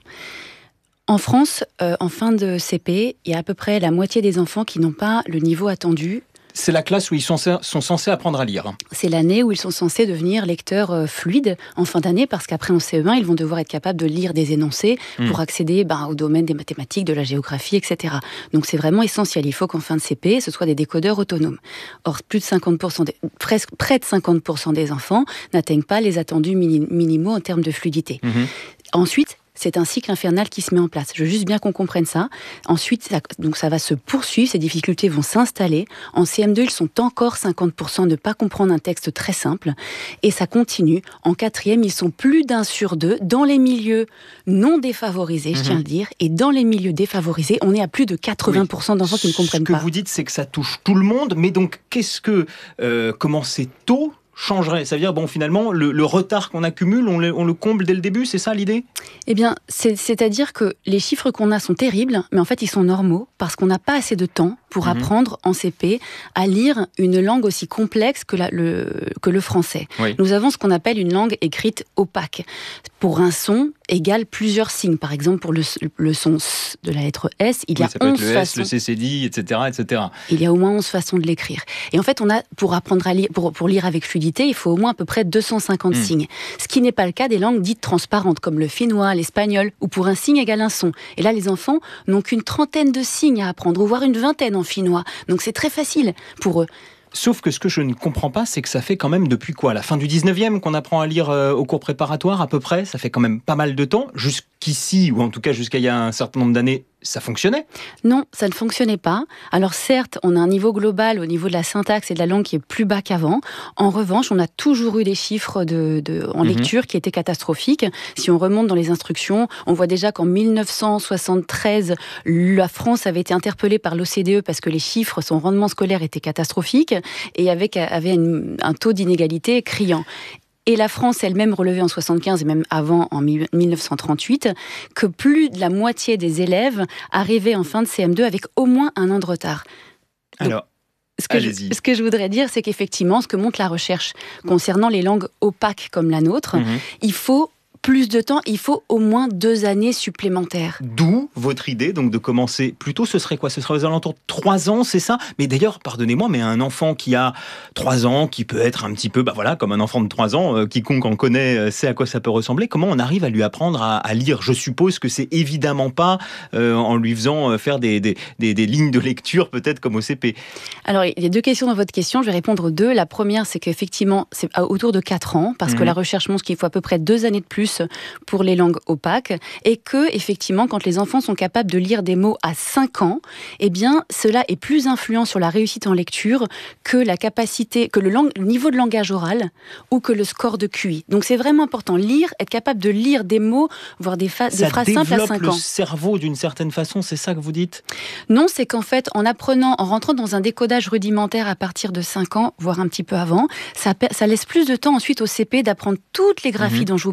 En France, euh, en fin de C P, il y a à peu près la moitié des enfants qui n'ont pas le niveau attendu. C'est la classe où ils sont, sont censés apprendre à lire. C'est l'année où ils sont censés devenir lecteurs euh, fluides en fin d'année, parce qu'après en C E un, ils vont devoir être capables de lire des énoncés mmh. pour accéder ben, au domaine des mathématiques, de la géographie, et cetera. Donc c'est vraiment essentiel. Il faut qu'en fin de C P, ce soit des décodeurs autonomes. Or, plus de cinquante pour cent des, presque près de cinquante pour cent des enfants n'atteignent pas les attendus mini, minimaux en termes de fluidité. Mmh. Ensuite, c'est un cycle infernal qui se met en place. Je veux juste bien qu'on comprenne ça. Ensuite, ça, donc ça va se poursuivre, ces difficultés vont s'installer. En C M deux, ils sont encore cinquante pour cent de ne pas comprendre un texte très simple. Et ça continue. En quatrième, ils sont plus d'un sur deux dans les milieux non défavorisés, mmh. je tiens à le dire. Et dans les milieux défavorisés, on est à plus de quatre-vingts pour cent oui. d'enfants qui ne comprennent pas. Ce que vous dites, c'est que ça touche tout le monde. Mais donc, qu'est-ce que euh, commencer tôt changerait? Ça veut dire, bon, finalement, le, le retard qu'on accumule, on le, on le comble dès le début, c'est ça l'idée? Eh bien, c'est, c'est-à-dire que les chiffres qu'on a sont terribles, mais en fait, ils sont normaux, parce qu'on n'a pas assez de temps pour mmh. apprendre en C P à lire une langue aussi complexe que, la, le, que le français. Oui. Nous avons ce qu'on appelle une langue écrite opaque. Pour un son, égale plusieurs signes. Par exemple, pour le, le son de la lettre S, il y a oui, ça peut onze être le façons. S, le C C D, et cetera, et cetera. Il y a au moins onze façons de l'écrire. Et en fait, on a, pour apprendre à lire, pour, pour lire avec fluidité, il faut au moins à peu près deux cent cinquante mmh. signes. Ce qui n'est pas le cas des langues dites transparentes, comme le finnois, l'espagnol, où pour un signe égale un son. Et là, les enfants n'ont qu'une trentaine de signes à apprendre, ou voire une vingtaine en finnois. Donc c'est très facile pour eux. Sauf que ce que je ne comprends pas, c'est que ça fait quand même depuis quoi? La fin du dix-neuvième qu'on apprend à lire euh, au cours préparatoire à peu près. Ça fait quand même pas mal de temps. Jusqu'ici, ou en tout cas jusqu'à il y a un certain nombre d'années, ça fonctionnait? Non, ça ne fonctionnait pas. Alors certes, on a un niveau global au niveau de la syntaxe et de la langue qui est plus bas qu'avant. En revanche, on a toujours eu des chiffres de, de, en lecture mmh. qui étaient catastrophiques. Si on remonte dans les instructions, on voit déjà qu'en mille neuf cent soixante-treize, la France avait été interpellée par l'O C D E parce que les chiffres, son rendement scolaire était catastrophique et avec, avait une, un taux d'inégalité criant. Et la France elle-même relevait en soixante-quinze et même avant, en mille neuf cent trente-huit, que plus de la moitié des élèves arrivaient en fin de C M deux avec au moins un an de retard. Donc, alors, ce que, je, ce que je voudrais dire, c'est qu'effectivement, ce que montre la recherche concernant les langues opaques comme la nôtre, mmh. il faut plus de temps, il faut au moins deux années supplémentaires. D'où votre idée donc de commencer plus tôt. Ce serait quoi? Ce serait aux alentours de trois ans, c'est ça? Mais d'ailleurs, pardonnez-moi, mais un enfant qui a trois ans, qui peut être un petit peu, bah voilà, comme un enfant de trois ans, euh, quiconque en connaît euh, sait à quoi ça peut ressembler. Comment on arrive à lui apprendre à, à lire? Je suppose que c'est évidemment pas euh, en lui faisant euh, faire des, des, des, des lignes de lecture, peut-être comme au C P. Alors, il y a deux questions dans votre question. Je vais répondre aux deux. La première, c'est qu'effectivement, c'est autour de quatre ans, parce mmh. que la recherche montre qu'il faut à peu près deux années de plus pour les langues opaques, et que, effectivement, quand les enfants sont capables de lire des mots à cinq ans, eh bien, cela est plus influent sur la réussite en lecture que la capacité, que le, lang- le niveau de langage oral ou que le score de Q I. Donc, c'est vraiment important. Lire, être capable de lire des mots, voire des, fa- des phrases simples à cinq ans. Ça développe le cerveau d'une certaine façon, c'est ça que vous dites? Non, c'est qu'en fait, en apprenant, en rentrant dans un décodage rudimentaire à partir de cinq ans, voire un petit peu avant, ça, ça laisse plus de temps ensuite au C P d'apprendre toutes les graphies mmh. dont je vous parlais,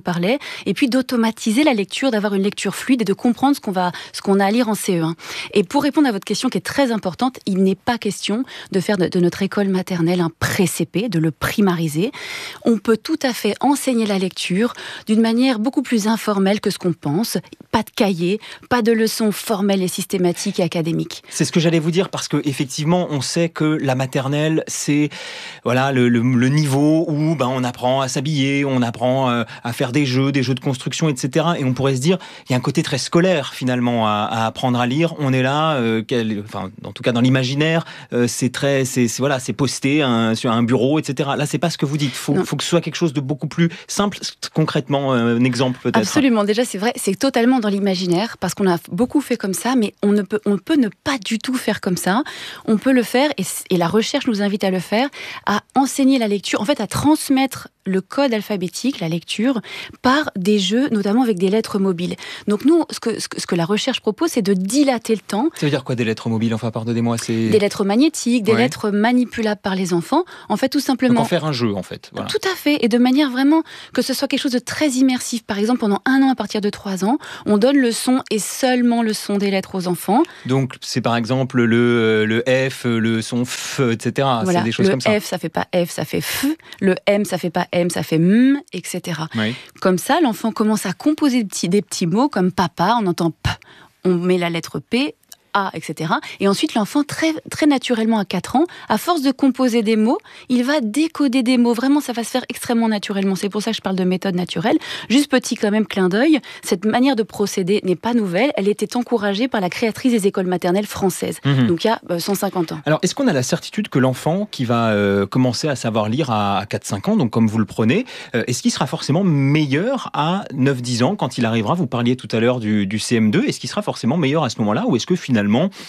et puis d'automatiser la lecture, d'avoir une lecture fluide et de comprendre ce qu'on va, ce qu'on a à lire en C E un. Et pour répondre à votre question qui est très importante, il n'est pas question de faire de, de notre école maternelle un pré-C P, de le primariser. On peut tout à fait enseigner la lecture d'une manière beaucoup plus informelle que ce qu'on pense. Pas de cahier, pas de leçons formelles et systématiques et académiques. C'est ce que j'allais vous dire, parce que effectivement, on sait que la maternelle, c'est voilà le, le, le niveau où ben on apprend à s'habiller, on apprend euh, à faire des jeux, des jeux de construction, et cetera. Et on pourrait se dire, il y a un côté très scolaire finalement à, à apprendre à lire. On est là, euh, quel, enfin, en tout cas dans l'imaginaire, euh, c'est très, c'est, c'est voilà, c'est posté un, sur un bureau, et cetera. Là, c'est pas ce que vous dites. Faut, faut que ce soit quelque chose de beaucoup plus simple. Concrètement, euh, un exemple peut-être. Absolument. Déjà, c'est vrai, c'est totalement dans l'imaginaire parce qu'on a beaucoup fait comme ça, mais on ne peut, on peut ne pas du tout faire comme ça. On peut le faire, et, et la recherche nous invite à le faire, à enseigner la lecture, en fait, à transmettre le code alphabétique, la lecture, par des jeux, notamment avec des lettres mobiles. Donc nous, ce que, ce que, ce que la recherche propose, c'est de dilater le temps. Ça veut dire quoi, des lettres mobiles? Enfin, pardonnez-moi, c'est... Des lettres magnétiques, des ouais. lettres manipulables par les enfants. En fait, tout simplement... Donc en faire un jeu, en fait. Voilà. Tout à fait, et de manière vraiment que ce soit quelque chose de très immersif. Par exemple, pendant un an, à partir de trois ans, on donne le son et seulement le son des lettres aux enfants. Donc c'est par exemple le, le F, le son F, et cetera. Voilà, c'est des choses le comme ça. F, ça fait pas F, ça fait F. Le M, ça fait pas M, ça fait M, et cetera. Oui. Comme ça, l'enfant commence à composer des petits, des petits mots comme papa, on entend P, on met la lettre P, A, et cetera. Et ensuite, l'enfant, très, très naturellement, à quatre ans, à force de composer des mots, il va décoder des mots. Vraiment, ça va se faire extrêmement naturellement. C'est pour ça que je parle de méthode naturelle. Juste petit, quand même, clin d'œil. Cette manière de procéder n'est pas nouvelle. Elle était encouragée par la créatrice des écoles maternelles françaises. Mmh. Donc, il y a euh, cent cinquante ans. Alors, est-ce qu'on a la certitude que l'enfant qui va euh, commencer à savoir lire à quatre cinq ans, donc comme vous le prenez, euh, est-ce qu'il sera forcément meilleur à neuf dix ans quand il arrivera? Vous parliez tout à l'heure du, du C M deux. Est-ce qu'il sera forcément meilleur à ce moment-là, ou est-ce que finalement,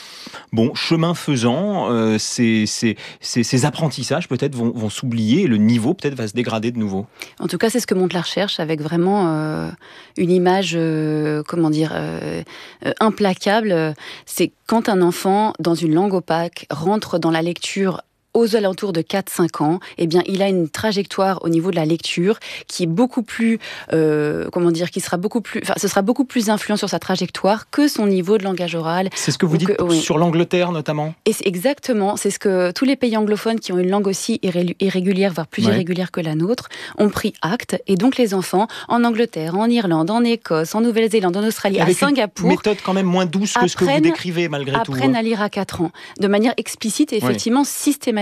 bon, chemin faisant, euh, ces, ces, ces, ces apprentissages peut-être vont, vont s'oublier et le niveau peut-être va se dégrader de nouveau? En tout cas, c'est ce que montre la recherche, avec vraiment euh, une image, euh, comment dire, euh, euh, implacable. C'est quand un enfant, dans une langue opaque, rentre dans la lecture aux alentours de quatre cinq ans, eh bien, il a une trajectoire au niveau de la lecture qui est beaucoup plus, euh, comment dire, qui sera beaucoup plus, enfin, ce sera beaucoup plus influent sur sa trajectoire que son niveau de langage oral. C'est ce que vous dites que, oui. sur l'Angleterre notamment. Et c'est exactement, c'est ce que tous les pays anglophones qui ont une langue aussi irrégulière, voire plus ouais. irrégulière que la nôtre, ont pris acte. Et donc les enfants, en Angleterre, en Irlande, en Écosse, en Nouvelle-Zélande, en Australie, à Singapour, une méthode quand même moins douce que ce que vous décrivez malgré apprennent tout. Apprennent à lire à quatre ans, de manière explicite et effectivement ouais. systématique.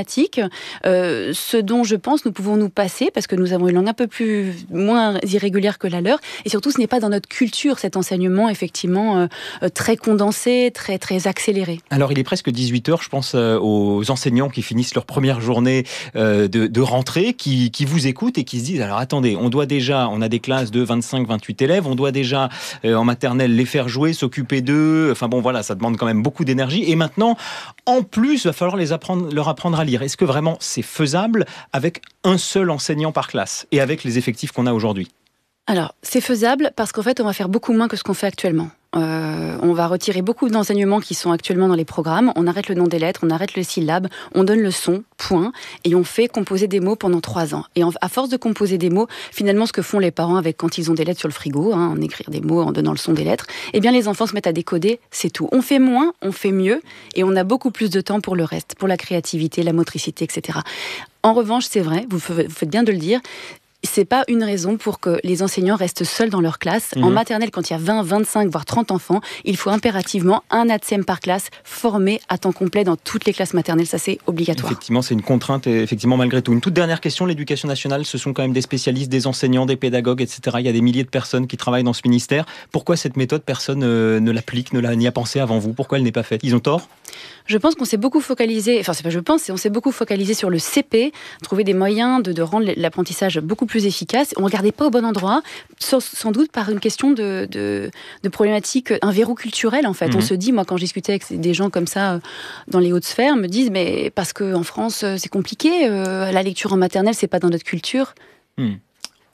Euh, ce dont je pense nous pouvons nous passer parce que nous avons une langue un peu plus moins irrégulière que la leur, et surtout ce n'est pas dans notre culture cet enseignement effectivement euh, très condensé, très très accéléré. Alors il est presque dix-huit heures, je pense euh, aux enseignants qui finissent leur première journée euh, de, de rentrée, qui, qui vous écoutent et qui se disent alors attendez, on doit déjà, on a des classes de vingt-cinq vingt-huit élèves, on doit déjà euh, en maternelle les faire jouer, s'occuper d'eux, enfin bon voilà, ça demande quand même beaucoup d'énergie, et maintenant en plus il va falloir les apprendre, leur apprendre à lire. Est-ce que vraiment c'est faisable avec un seul enseignant par classe et avec les effectifs qu'on a aujourd'hui? Alors, c'est faisable parce qu'en fait, on va faire beaucoup moins que ce qu'on fait actuellement. Euh, on va retirer beaucoup d'enseignements qui sont actuellement dans les programmes. On arrête le nom des lettres, on arrête le syllabe, on donne le son, point, et on fait composer des mots pendant trois ans. Et en, à force de composer des mots, finalement, ce que font les parents avec quand ils ont des lettres sur le frigo, hein, en écrire des mots en donnant le son des lettres, eh bien, les enfants se mettent à décoder, c'est tout. On fait moins, on fait mieux, et on a beaucoup plus de temps pour le reste, pour la créativité, la motricité, et cetera. En revanche, c'est vrai, vous faites bien de le dire, c'est pas une raison pour que les enseignants restent seuls dans leur classe. Mmh. En maternelle, quand il y a vingt, vingt-cinq, voire trente enfants, il faut impérativement un A T S E M par classe formé à temps complet dans toutes les classes maternelles. Ça, c'est obligatoire. Effectivement, c'est une contrainte, effectivement, malgré tout. Une toute dernière question, l'éducation nationale, ce sont quand même des spécialistes, des enseignants, des pédagogues, et cetera. Il y a des milliers de personnes qui travaillent dans ce ministère. Pourquoi cette méthode, personne euh, ne l'applique, ne l'a, n'y a pensé avant vous? Pourquoi elle n'est pas faite? Ils ont tort? Je pense qu'on s'est beaucoup focalisé, enfin c'est pas je pense, c'est on s'est beaucoup focalisé sur le C P, trouver des moyens de, de rendre l'apprentissage beaucoup plus efficace. On ne regardait pas au bon endroit, sans, sans doute par une question de, de, de problématique, un verrou culturel en fait. Mmh. On se dit, moi quand je discutais avec des gens comme ça dans les hautes sphères, me disent mais parce qu'en France c'est compliqué, euh, la lecture en maternelle c'est pas dans notre culture. Mmh.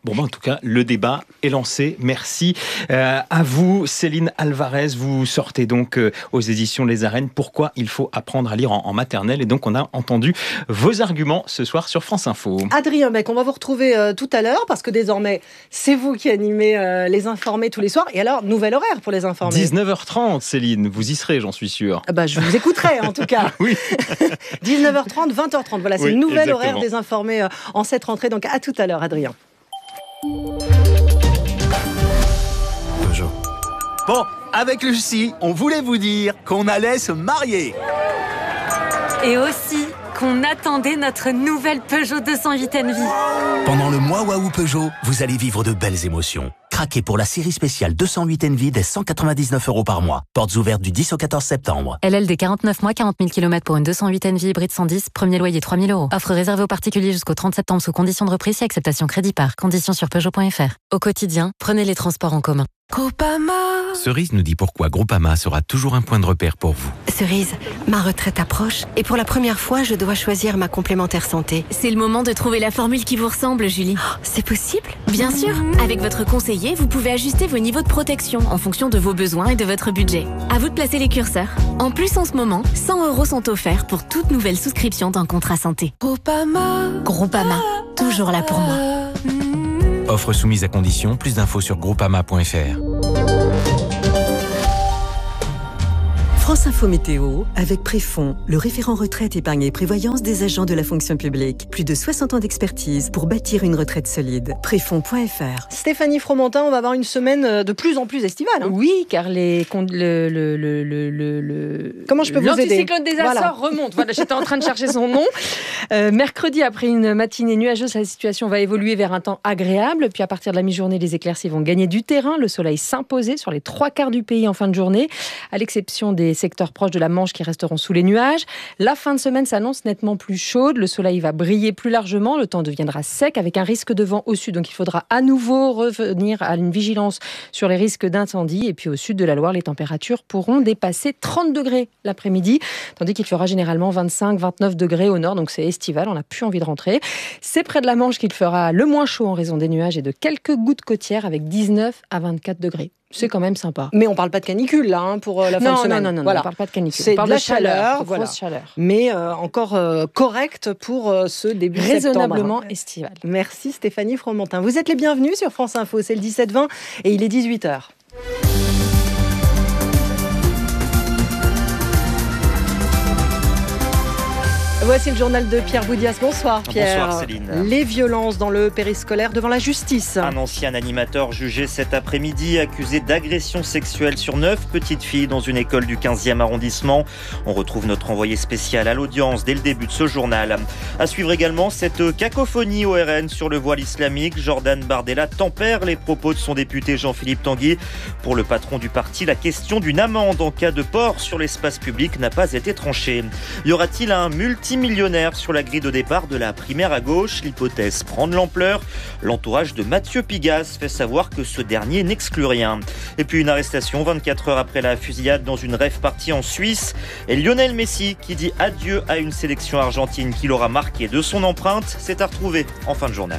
Bon, ben, en tout cas, le débat est lancé. Merci euh, à vous, Céline Alvarez. Vous sortez donc euh, aux éditions Les Arènes. Pourquoi il faut apprendre à lire en, en maternelle. Et donc, on a entendu vos arguments ce soir sur France Info. Adrien Beck, on va vous retrouver euh, tout à l'heure parce que désormais, c'est vous qui animez euh, Les Informés tous les soirs. Et alors, nouvel horaire pour Les Informés. dix-neuf heures trente, Céline. Vous y serez, j'en suis sûr. Ah bah, je vous écouterai, en tout cas. Oui. dix-neuf heures trente, vingt heures trente. Voilà, c'est oui, le nouvel exactement. horaire des Informés euh, en cette rentrée. Donc, à tout à l'heure, Adrien. Peugeot. Bon, avec Lucie, on voulait vous dire qu'on allait se marier. Et aussi qu'on attendait notre nouvelle Peugeot deux cent huit Envy. Pendant le mois Waouh Peugeot, vous allez vivre de belles émotions. Craquez pour la série spéciale deux cent huit Envy dès cent quatre-vingt-dix-neuf euros par mois. Portes ouvertes du dix au quatorze septembre. L L D quarante-neuf mois, quarante mille kilomètres pour une deux cent huit Envy hybride cent dix, premier loyer trois mille euros. Offre réservée aux particuliers jusqu'au trente septembre sous conditions de reprise et acceptation crédit par. Conditions sur Peugeot point F R. Au quotidien, prenez les transports en commun. Groupama. Cerise nous dit pourquoi Groupama sera toujours un point de repère pour vous. Cerise, ma retraite approche et pour la première fois, je dois choisir ma complémentaire santé. C'est le moment de trouver la formule qui vous ressemble, Julie. Oh, c'est possible ? Bien sûr. Avec votre conseiller, vous pouvez ajuster vos niveaux de protection en fonction de vos besoins et de votre budget. À vous de placer les curseurs. En plus, en ce moment, cent euros sont offerts pour toute nouvelle souscription d'un contrat santé. Groupama. Groupama, toujours là pour moi. Offre soumise à condition, plus d'infos sur groupama point F R. France Info Météo, avec Préfond, le référent retraite, épargne et prévoyance des agents de la fonction publique. Plus de soixante ans d'expertise pour bâtir une retraite solide. Préfond point F R. Stéphanie Fromentin, on va avoir une semaine de plus en plus estivale. Hein. Oui, car les, le, le, le, le, le... Comment je peux vous aider ? L'anticyclone des Açores voilà. remonte. Voilà, j'étais en train de chercher son nom. Euh, mercredi, après une matinée nuageuse, la situation va évoluer vers un temps agréable. Puis à partir de la mi-journée, les éclaircies vont gagner du terrain. Le soleil s'imposer sur les trois quarts du pays en fin de journée, à l'exception des secteurs proches de la Manche qui resteront sous les nuages. La fin de semaine s'annonce nettement plus chaude. Le soleil va briller plus largement. Le temps deviendra sec avec un risque de vent au sud. Donc il faudra à nouveau revenir à une vigilance sur les risques d'incendie. Et puis au sud de la Loire, les températures pourront dépasser trente degrés l'après-midi, tandis qu'il fera généralement vingt-cinq à vingt-neuf degrés au nord. Donc c'est estival, on n'a plus envie de rentrer. C'est près de la Manche qu'il fera le moins chaud en raison des nuages et de quelques gouttes côtières avec dix-neuf à vingt-quatre degrés. C'est quand même sympa. Mais on parle pas de canicule là hein, pour la fin non, de semaine. Non, non, non, voilà. on parle pas de canicule. C'est on parle de la de chaleur, chaleur, voilà. grosse chaleur. Mais euh, encore euh, correct pour euh, ce début raisonnablement septembre. estival. Merci Stéphanie Fromentin. Vous êtes les bienvenus sur France Info. C'est le dix-sept vingt et il est dix-huit heures. Voici le journal de Pierre Boudias. Bonsoir Pierre. Bonsoir Céline. Les violences dans le périscolaire devant la justice. Un ancien animateur jugé cet après-midi, accusé d'agression sexuelle sur neuf petites filles dans une école du quinzième arrondissement. On retrouve notre envoyé spécial à l'audience dès le début de ce journal. À suivre également cette cacophonie au R N sur le voile islamique. Jordan Bardella tempère les propos de son député Jean-Philippe Tanguy. Pour le patron du parti, la question d'une amende en cas de port sur l'espace public n'a pas été tranchée. Y aura-t-il un multi millionnaire sur la grille de départ de la primaire à gauche? L'hypothèse prend de l'ampleur. L'entourage de Mathieu Pigasse fait savoir que ce dernier n'exclut rien. Et puis une arrestation vingt-quatre heures après la fusillade dans une rave party en Suisse. Et Lionel Messi qui dit adieu à une sélection argentine qui l'aura marqué de son empreinte. C'est à retrouver en fin de journal.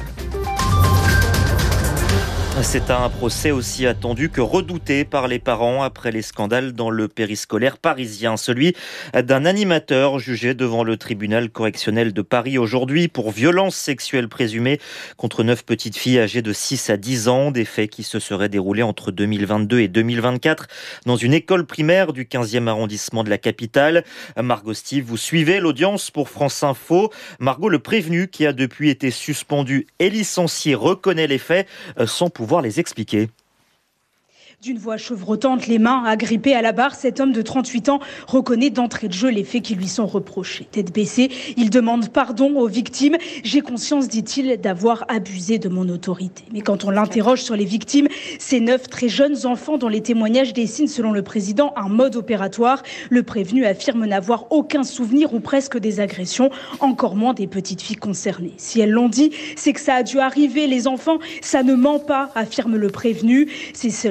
C'est un procès aussi attendu que redouté par les parents après les scandales dans le périscolaire parisien. Celui d'un animateur jugé devant le tribunal correctionnel de Paris aujourd'hui pour violences sexuelles présumées contre neuf petites filles âgées de six à dix ans. Des faits qui se seraient déroulés entre deux mille vingt-deux et deux mille vingt-quatre dans une école primaire du quinzième arrondissement de la capitale. Margot Steve, vous suivez l'audience pour France Info. Margot, le prévenu qui a depuis été suspendu et licencié reconnaît les faits sans pouvoir les expliquer. D'une voix chevrotante, les mains agrippées à la barre, cet homme de trente-huit ans reconnaît d'entrée de jeu les faits qui lui sont reprochés. Tête baissée, il demande pardon aux victimes. J'ai conscience, dit-il, d'avoir abusé de mon autorité. Mais quand on l'interroge sur les victimes, ces neuf très jeunes enfants dont les témoignages dessinent, selon le président, un mode opératoire, le prévenu affirme n'avoir aucun souvenir ou presque des agressions, encore moins des petites filles concernées. Si elles l'ont dit, c'est que ça a dû arriver. Les enfants, ça ne ment pas, affirme le prévenu. Ses seules certitudes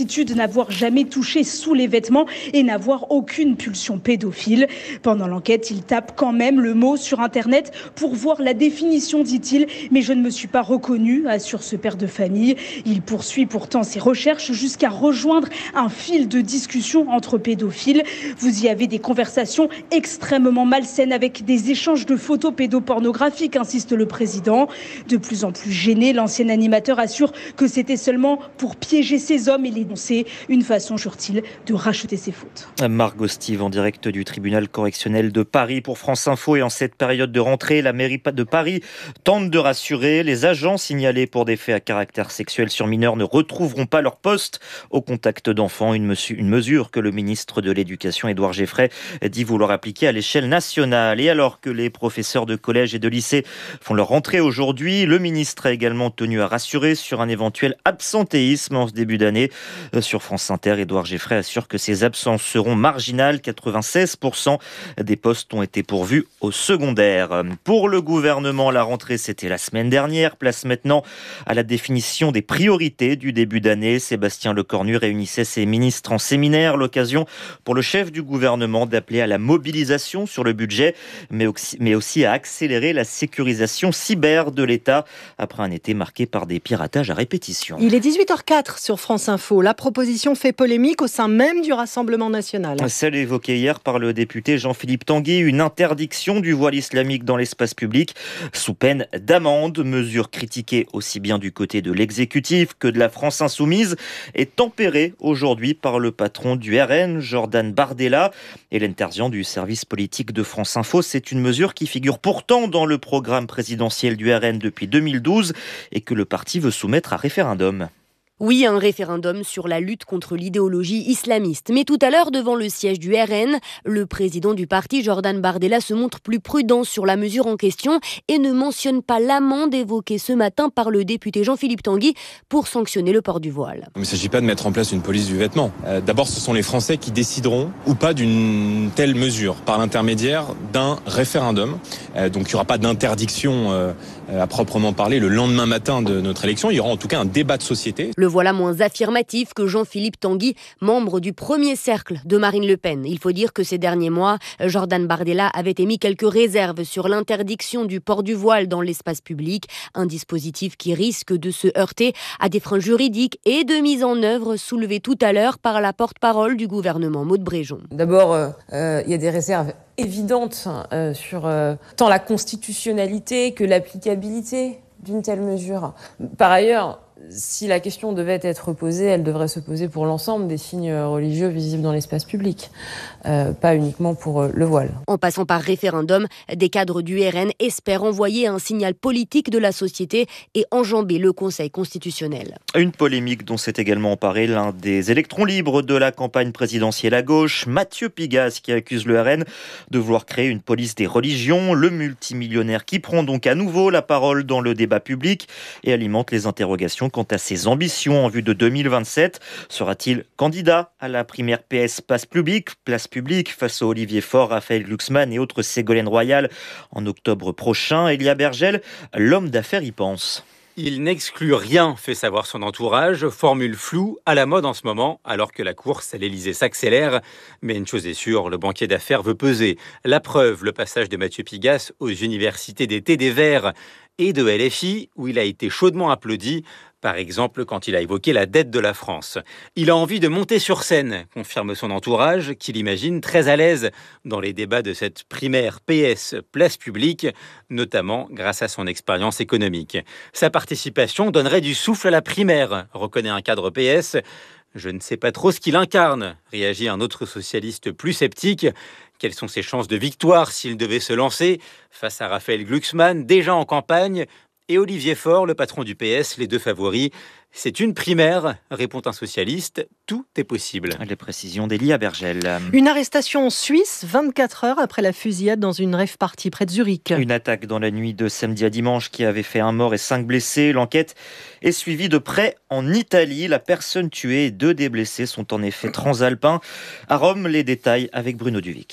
certitude n'avoir jamais touché sous les vêtements et n'avoir aucune pulsion pédophile. Pendant l'enquête, il tape quand même le mot sur Internet pour voir la définition, dit-il. Mais je ne me suis pas reconnu, assure ce père de famille. Il poursuit pourtant ses recherches jusqu'à rejoindre un fil de discussion entre pédophiles. Vous y avez des conversations extrêmement malsaines avec des échanges de photos pédopornographiques, insiste le président. De plus en plus gêné, l'ancien animateur assure que c'était seulement pour piéger ces hommes et les dénoncer. Une façon, jure-t-il, de racheter ses fautes. Margot Steve en direct du tribunal correctionnel de Paris pour France Info. Et en cette période de rentrée, la mairie de Paris tente de rassurer. Les agents signalés pour des faits à caractère sexuel sur mineurs ne retrouveront pas leur poste au contact d'enfants. Une, mesure, une mesure que le ministre de l'Éducation, Édouard Geoffray, dit vouloir appliquer à l'échelle nationale. Et alors que les professeurs de collège et de lycée font leur rentrée aujourd'hui, le ministre a également tenu à rassurer sur un éventuel absentéisme en ce début d'année. Sur France Inter, Édouard Geoffray assure que ces absences seront marginales. quatre-vingt-seize pour cent des postes ont été pourvus au secondaire. Pour le gouvernement, la rentrée, c'était la semaine dernière. Place maintenant à la définition des priorités du début d'année. Sébastien Lecornu réunissait ses ministres en séminaire. L'occasion pour le chef du gouvernement d'appeler à la mobilisation sur le budget, mais aussi, mais aussi à accélérer la sécurisation cyber de l'État après un été marqué par des piratages à répétition. Il est dix-huit heures quatre sur France Info. La proposition fait polémique au sein même du Rassemblement national. Celle évoquée hier par le député Jean-Philippe Tanguy, une interdiction du voile islamique dans l'espace public sous peine d'amende, mesure critiquée aussi bien du côté de l'exécutif que de la France insoumise et tempérée aujourd'hui par le patron du R N, Jordan Bardella. Hélène Terzian du service politique de France Info, c'est une mesure qui figure pourtant dans le programme présidentiel du R N depuis deux mille douze et que le parti veut soumettre à référendum. Oui, un référendum sur la lutte contre l'idéologie islamiste. Mais tout à l'heure, devant le siège du R N, le président du parti, Jordan Bardella, se montre plus prudent sur la mesure en question et ne mentionne pas l'amende évoquée ce matin par le député Jean-Philippe Tanguy pour sanctionner le port du voile. Il ne s'agit pas de mettre en place une police du vêtement. Euh, d'abord, ce sont les Français qui décideront ou pas d'une telle mesure par l'intermédiaire d'un référendum. Euh, donc il n'y aura pas d'interdiction euh, à proprement parler le lendemain matin de notre élection. Il y aura en tout cas un débat de société. Le voilà moins affirmatif que Jean-Philippe Tanguy, membre du premier cercle de Marine Le Pen. Il faut dire que ces derniers mois, Jordan Bardella avait émis quelques réserves sur l'interdiction du port du voile dans l'espace public, un dispositif qui risque de se heurter à des freins juridiques et de mise en œuvre soulevées tout à l'heure par la porte-parole du gouvernement, Maude Bréjon. D'abord, il euh, y a des réserves évidentes euh, sur euh, tant la constitutionnalité que l'applicabilité d'une telle mesure. Par ailleurs, si la question devait être posée, elle devrait se poser pour l'ensemble des signes religieux visibles dans l'espace public, euh, pas uniquement pour le voile. En passant par référendum, des cadres du R N espèrent envoyer un signal politique de la société et enjamber le Conseil constitutionnel. Une polémique dont s'est également emparé l'un des électrons libres de la campagne présidentielle à gauche, Mathieu Pigasse, qui accuse le R N de vouloir créer une police des religions. Le multimillionnaire qui prend donc à nouveau la parole dans le débat public et alimente les interrogations quant à ses ambitions en vue de deux mille vingt-sept. Sera-t-il candidat à la primaire P S Place Publique, Place Publique face à Olivier Faure, Raphaël Glucksmann et autres Ségolène Royal en octobre prochain? Elia Bergel, l'homme d'affaires y pense. Il n'exclut rien, fait savoir son entourage, formule floue à la mode en ce moment, alors que la course à l'Élysée s'accélère. Mais une chose est sûre, le banquier d'affaires veut peser. La preuve, le passage de Mathieu Pigasse aux universités d'été des Verts et de L F I, où il a été chaudement applaudi, par exemple quand il a évoqué la dette de la France. Il a envie de monter sur scène, confirme son entourage, qui l'imagine très à l'aise dans les débats de cette primaire P S Place Publique, notamment grâce à son expérience économique. Sa participation donnerait du souffle à la primaire, reconnaît un cadre P S. Je ne sais pas trop ce qu'il incarne, réagit un autre socialiste plus sceptique. Quelles sont ses chances de victoire s'il devait se lancer face à Raphaël Glucksmann, déjà en campagne, et Olivier Faure, le patron du P S, les deux favoris? C'est une primaire, répond un socialiste. Tout est possible. Les précisions d'Elia Bergel. Une arrestation en Suisse, vingt-quatre heures après la fusillade dans une rave party près de Zurich. Une attaque dans la nuit de samedi à dimanche qui avait fait un mort et cinq blessés. L'enquête est suivie de près en Italie. La personne tuée et deux des blessés sont en effet transalpins. À Rome, les détails avec Bruno Duvic.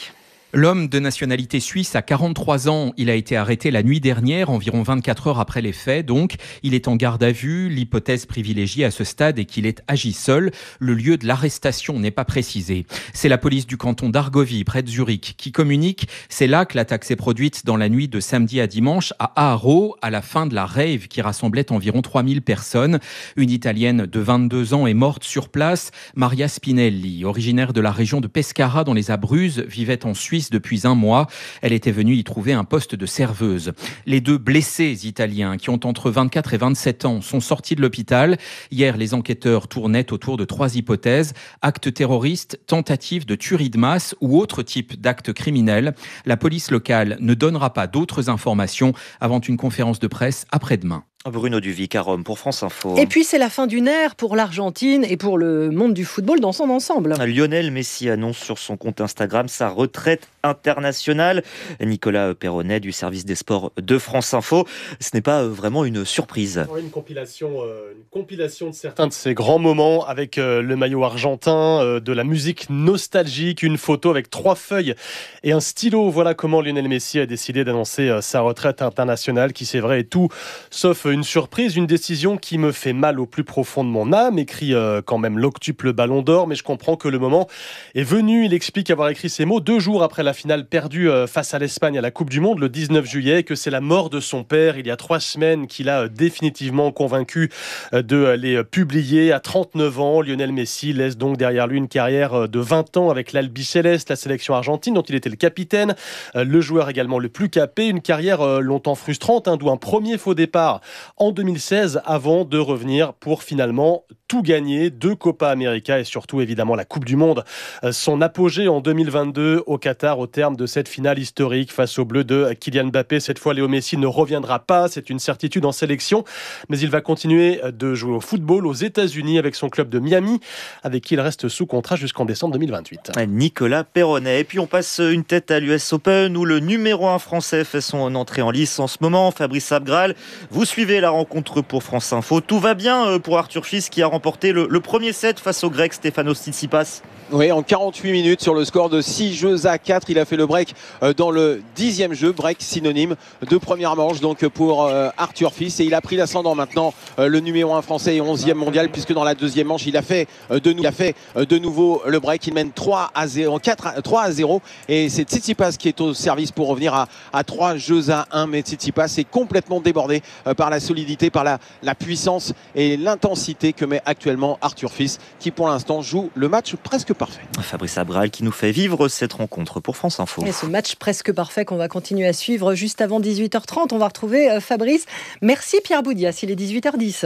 L'homme de nationalité suisse a quarante-trois ans. Il a été arrêté la nuit dernière, environ vingt-quatre heures après les faits. Donc, il est en garde à vue. L'hypothèse privilégiée à ce stade est qu'il ait agi seul. Le lieu de l'arrestation n'est pas précisé. C'est la police du canton d'Argovie, près de Zurich, qui communique. C'est là que l'attaque s'est produite dans la nuit de samedi à dimanche à Aaro, à la fin de la rave qui rassemblait environ trois mille personnes. Une Italienne de vingt-deux ans est morte sur place. Maria Spinelli, originaire de la région de Pescara dans les Abruzzes, vivait en Suisse depuis un mois. Elle était venue y trouver un poste de serveuse. Les deux blessés italiens, qui ont entre vingt-quatre et vingt-sept ans, sont sortis de l'hôpital. Hier, les enquêteurs tournaient autour de trois hypothèses: actes terroristes, tentative de tuerie de masse ou autre type d'actes criminels. La police locale ne donnera pas d'autres informations avant une conférence de presse après-demain. Bruno Duvic à Rome pour France Info. Et puis c'est la fin d'une ère pour l'Argentine et pour le monde du football dans son ensemble. Lionel Messi annonce sur son compte Instagram sa retraite internationale. Nicolas Perronnet du service des sports de France Info. Ce n'est pas vraiment une surprise. Une compilation, euh, une compilation de certains de ces grands moments avec euh, le maillot argentin, euh, de la musique nostalgique, une photo avec trois feuilles et un stylo. Voilà comment Lionel Messi a décidé d'annoncer euh, sa retraite internationale, qui c'est vrai est tout sauf une surprise, une décision qui me fait mal au plus profond de mon âme, écrit euh, quand même l'octuple Ballon d'Or, mais je comprends que le moment est venu. Il explique avoir écrit ces mots deux jours après la finale perdue euh, face à l'Espagne à la Coupe du Monde le dix-neuf juillet, que c'est la mort de son père il y a trois semaines qui l'a euh, définitivement convaincu euh, de euh, les publier. À trente-neuf ans, Lionel Messi laisse donc derrière lui une carrière euh, de vingt ans avec l'Albiceleste, la sélection argentine dont il était le capitaine, euh, le joueur également le plus capé, une carrière euh, longtemps frustrante, hein, d'où un premier faux départ en deux mille seize avant de revenir pour finalement tout gagner, deux Copa América et surtout évidemment la Coupe du Monde. Son apogée en deux mille vingt-deux au Qatar au terme de cette finale historique face aux Bleus de Kylian Mbappé. Cette fois, Léo Messi ne reviendra pas, c'est une certitude en sélection, mais il va continuer de jouer au football aux États-Unis avec son club de Miami, avec qui il reste sous contrat jusqu'en décembre deux mille vingt-huit. Nicolas Perronnet. Et puis on passe une tête à l'U S Open où le numéro un français fait son entrée en lice en ce moment, Fabrice Abgral. Vous suivez la rencontre pour France Info. Tout va bien pour Arthur Fils qui a remporté le, le premier set face au Grec Stefanos Tsitsipas. Oui, en quarante-huit minutes sur le score de six jeux à quatre. Il a fait le break dans le dixième jeu. Break synonyme de première manche donc pour Arthur Fils. Et il a pris l'ascendant maintenant, le numéro un français et onzième mondial, puisque dans la deuxième manche, il a fait de, nou- il a fait de nouveau le break. Il mène trois à zéro, quatre à, trois à zéro. Et c'est Tsitsipas qui est au service pour revenir à, à trois jeux à un. Mais Tsitsipas est complètement débordé par la solidité, par la, la puissance et l'intensité que met actuellement Arthur Fils, qui pour l'instant joue le match presque parfait. Fabrice Abgral qui nous fait vivre cette rencontre pour France Info. Et ce match presque parfait qu'on va continuer à suivre juste avant dix-huit heures trente. On va retrouver Fabrice. Merci Pierre Boudias, il est dix-huit heures dix.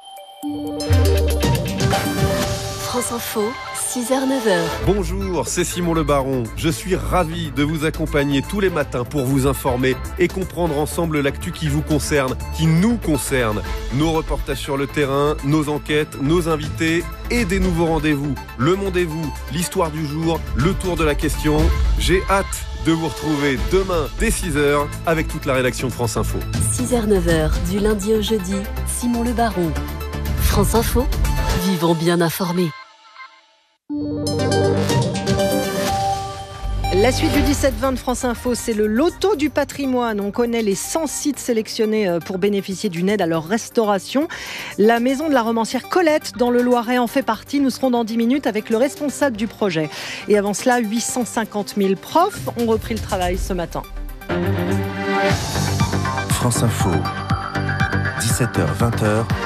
France Info, six heures neuf heures. Bonjour, c'est Simon Le Baron. Je suis ravi de vous accompagner tous les matins pour vous informer et comprendre ensemble l'actu qui vous concerne, qui nous concerne. Nos reportages sur le terrain, nos enquêtes, nos invités et des nouveaux rendez-vous. Le Mondez-vous, l'histoire du jour, le tour de la question. J'ai hâte de vous retrouver demain dès six heures avec toute la rédaction de France Info. six heures neuf heures, du lundi au jeudi, Simon Le Baron. France Info, vivons bien informés. La suite du dix-sept vingt de France Info, c'est le loto du patrimoine. On connaît les cent sites sélectionnés pour bénéficier d'une aide à leur restauration. La maison de la romancière Colette dans le Loiret en fait partie. Nous serons dans dix minutes avec le responsable du projet. Et avant cela, huit cent cinquante mille profs ont repris le travail ce matin. France Info, dix-sept heures vingt.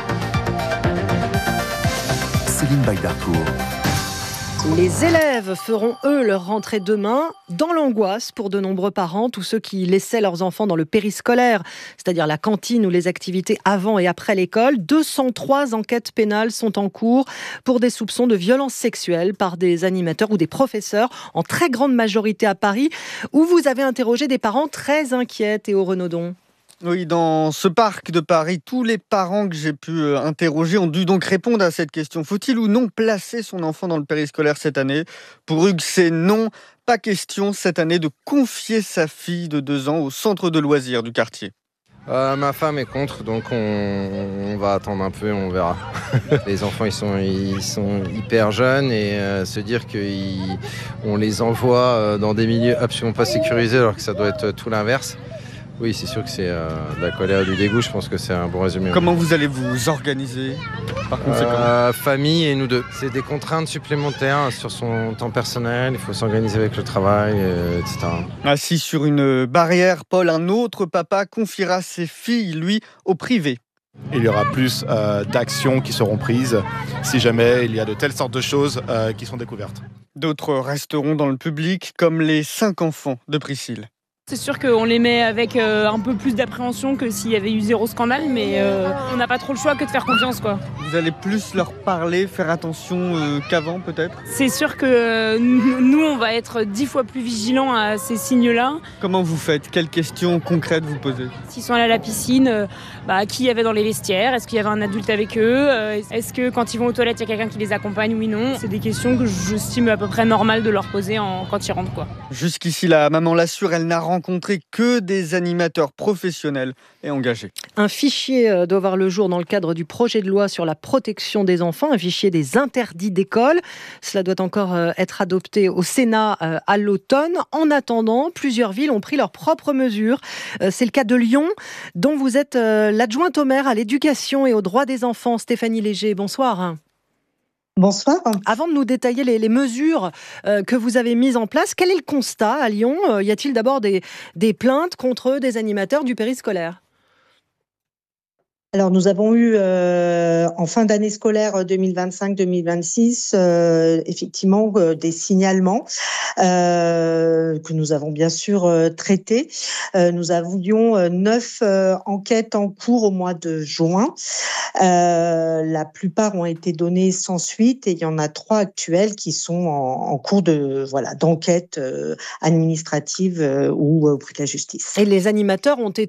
Céline Baydarcourt. Les élèves feront, eux, leur rentrée demain dans l'angoisse pour de nombreux parents, tous ceux qui laissaient leurs enfants dans le périscolaire, c'est-à-dire la cantine ou les activités avant et après l'école. deux cent trois enquêtes pénales sont en cours pour des soupçons de violences sexuelles par des animateurs ou des professeurs, en très grande majorité à Paris, où vous avez interrogé des parents très inquiets, Théo Renaudon. Oui, dans ce parc de Paris, tous les parents que j'ai pu interroger ont dû donc répondre à cette question. Faut-il ou non placer son enfant dans le périscolaire cette année ? Pour Hugues, c'est non. Pas question cette année de confier sa fille de deux ans au centre de loisirs du quartier. Euh, ma femme est contre, donc on, on va attendre un peu et on verra. Les enfants, ils sont, ils sont hyper jeunes et euh, se dire qu'on les envoie dans des milieux absolument pas sécurisés alors que ça doit être tout l'inverse. Oui, c'est sûr que c'est euh, de la colère et du dégoût, je pense que c'est un bon résumé. Comment vous allez vous organiser par conséquent euh, Famille et nous deux. C'est des contraintes supplémentaires sur son temps personnel, il faut s'organiser avec le travail, euh, et cetera. Assis sur une barrière, Paul, un autre papa confiera ses filles, lui, au privé. Il y aura plus euh, d'actions qui seront prises si jamais il y a de telles sortes de choses euh, qui sont découvertes. D'autres resteront dans le public, comme les cinq enfants de Priscille. C'est sûr qu'on les met avec euh, un peu plus d'appréhension que s'il y avait eu zéro scandale, mais euh, on n'a pas trop le choix que de faire confiance, quoi. Vous allez plus leur parler, faire attention euh, qu'avant peut-être ? C'est sûr que euh, nous, on va être dix fois plus vigilants à ces signes-là. Comment vous faites ? Quelles questions concrètes vous posez ? S'ils sont allés à la piscine, euh, bah, qui y avait dans les vestiaires ? Est-ce qu'il y avait un adulte avec eux ? euh, Est-ce que quand ils vont aux toilettes, il y a quelqu'un qui les accompagne ? Oui, non. C'est des questions que j'estime à peu près normales de leur poser en, quand ils rentrent, quoi. Jusqu'ici, la maman l'assure, elle n'a rencontré que des animateurs professionnels et engagés. Un fichier doit voir le jour dans le cadre du projet de loi sur la protection des enfants, un fichier des interdits d'école. Cela doit encore être adopté au Sénat à l'automne. En attendant, plusieurs villes ont pris leurs propres mesures. C'est le cas de Lyon, dont vous êtes l'adjointe au maire à l'éducation et aux droits des enfants. Stéphanie Léger, bonsoir. Bonsoir. Avant de nous détailler les, les mesures euh, que vous avez mises en place, quel est le constat à Lyon ? euh, Y a-t-il d'abord des, des plaintes contre des animateurs du périscolaire ? Alors, nous avons eu, euh, en fin d'année scolaire deux mille vingt-cinq deux mille vingt-six, euh, effectivement, euh, des signalements euh, que nous avons bien sûr euh, traités. Euh, nous avions euh, neuf euh, enquêtes en cours au mois de juin. Euh, la plupart ont été données sans suite et il y en a trois actuelles qui sont en, en cours de voilà d'enquête euh, administrative euh, ou auprès de la justice. Et les animateurs ont été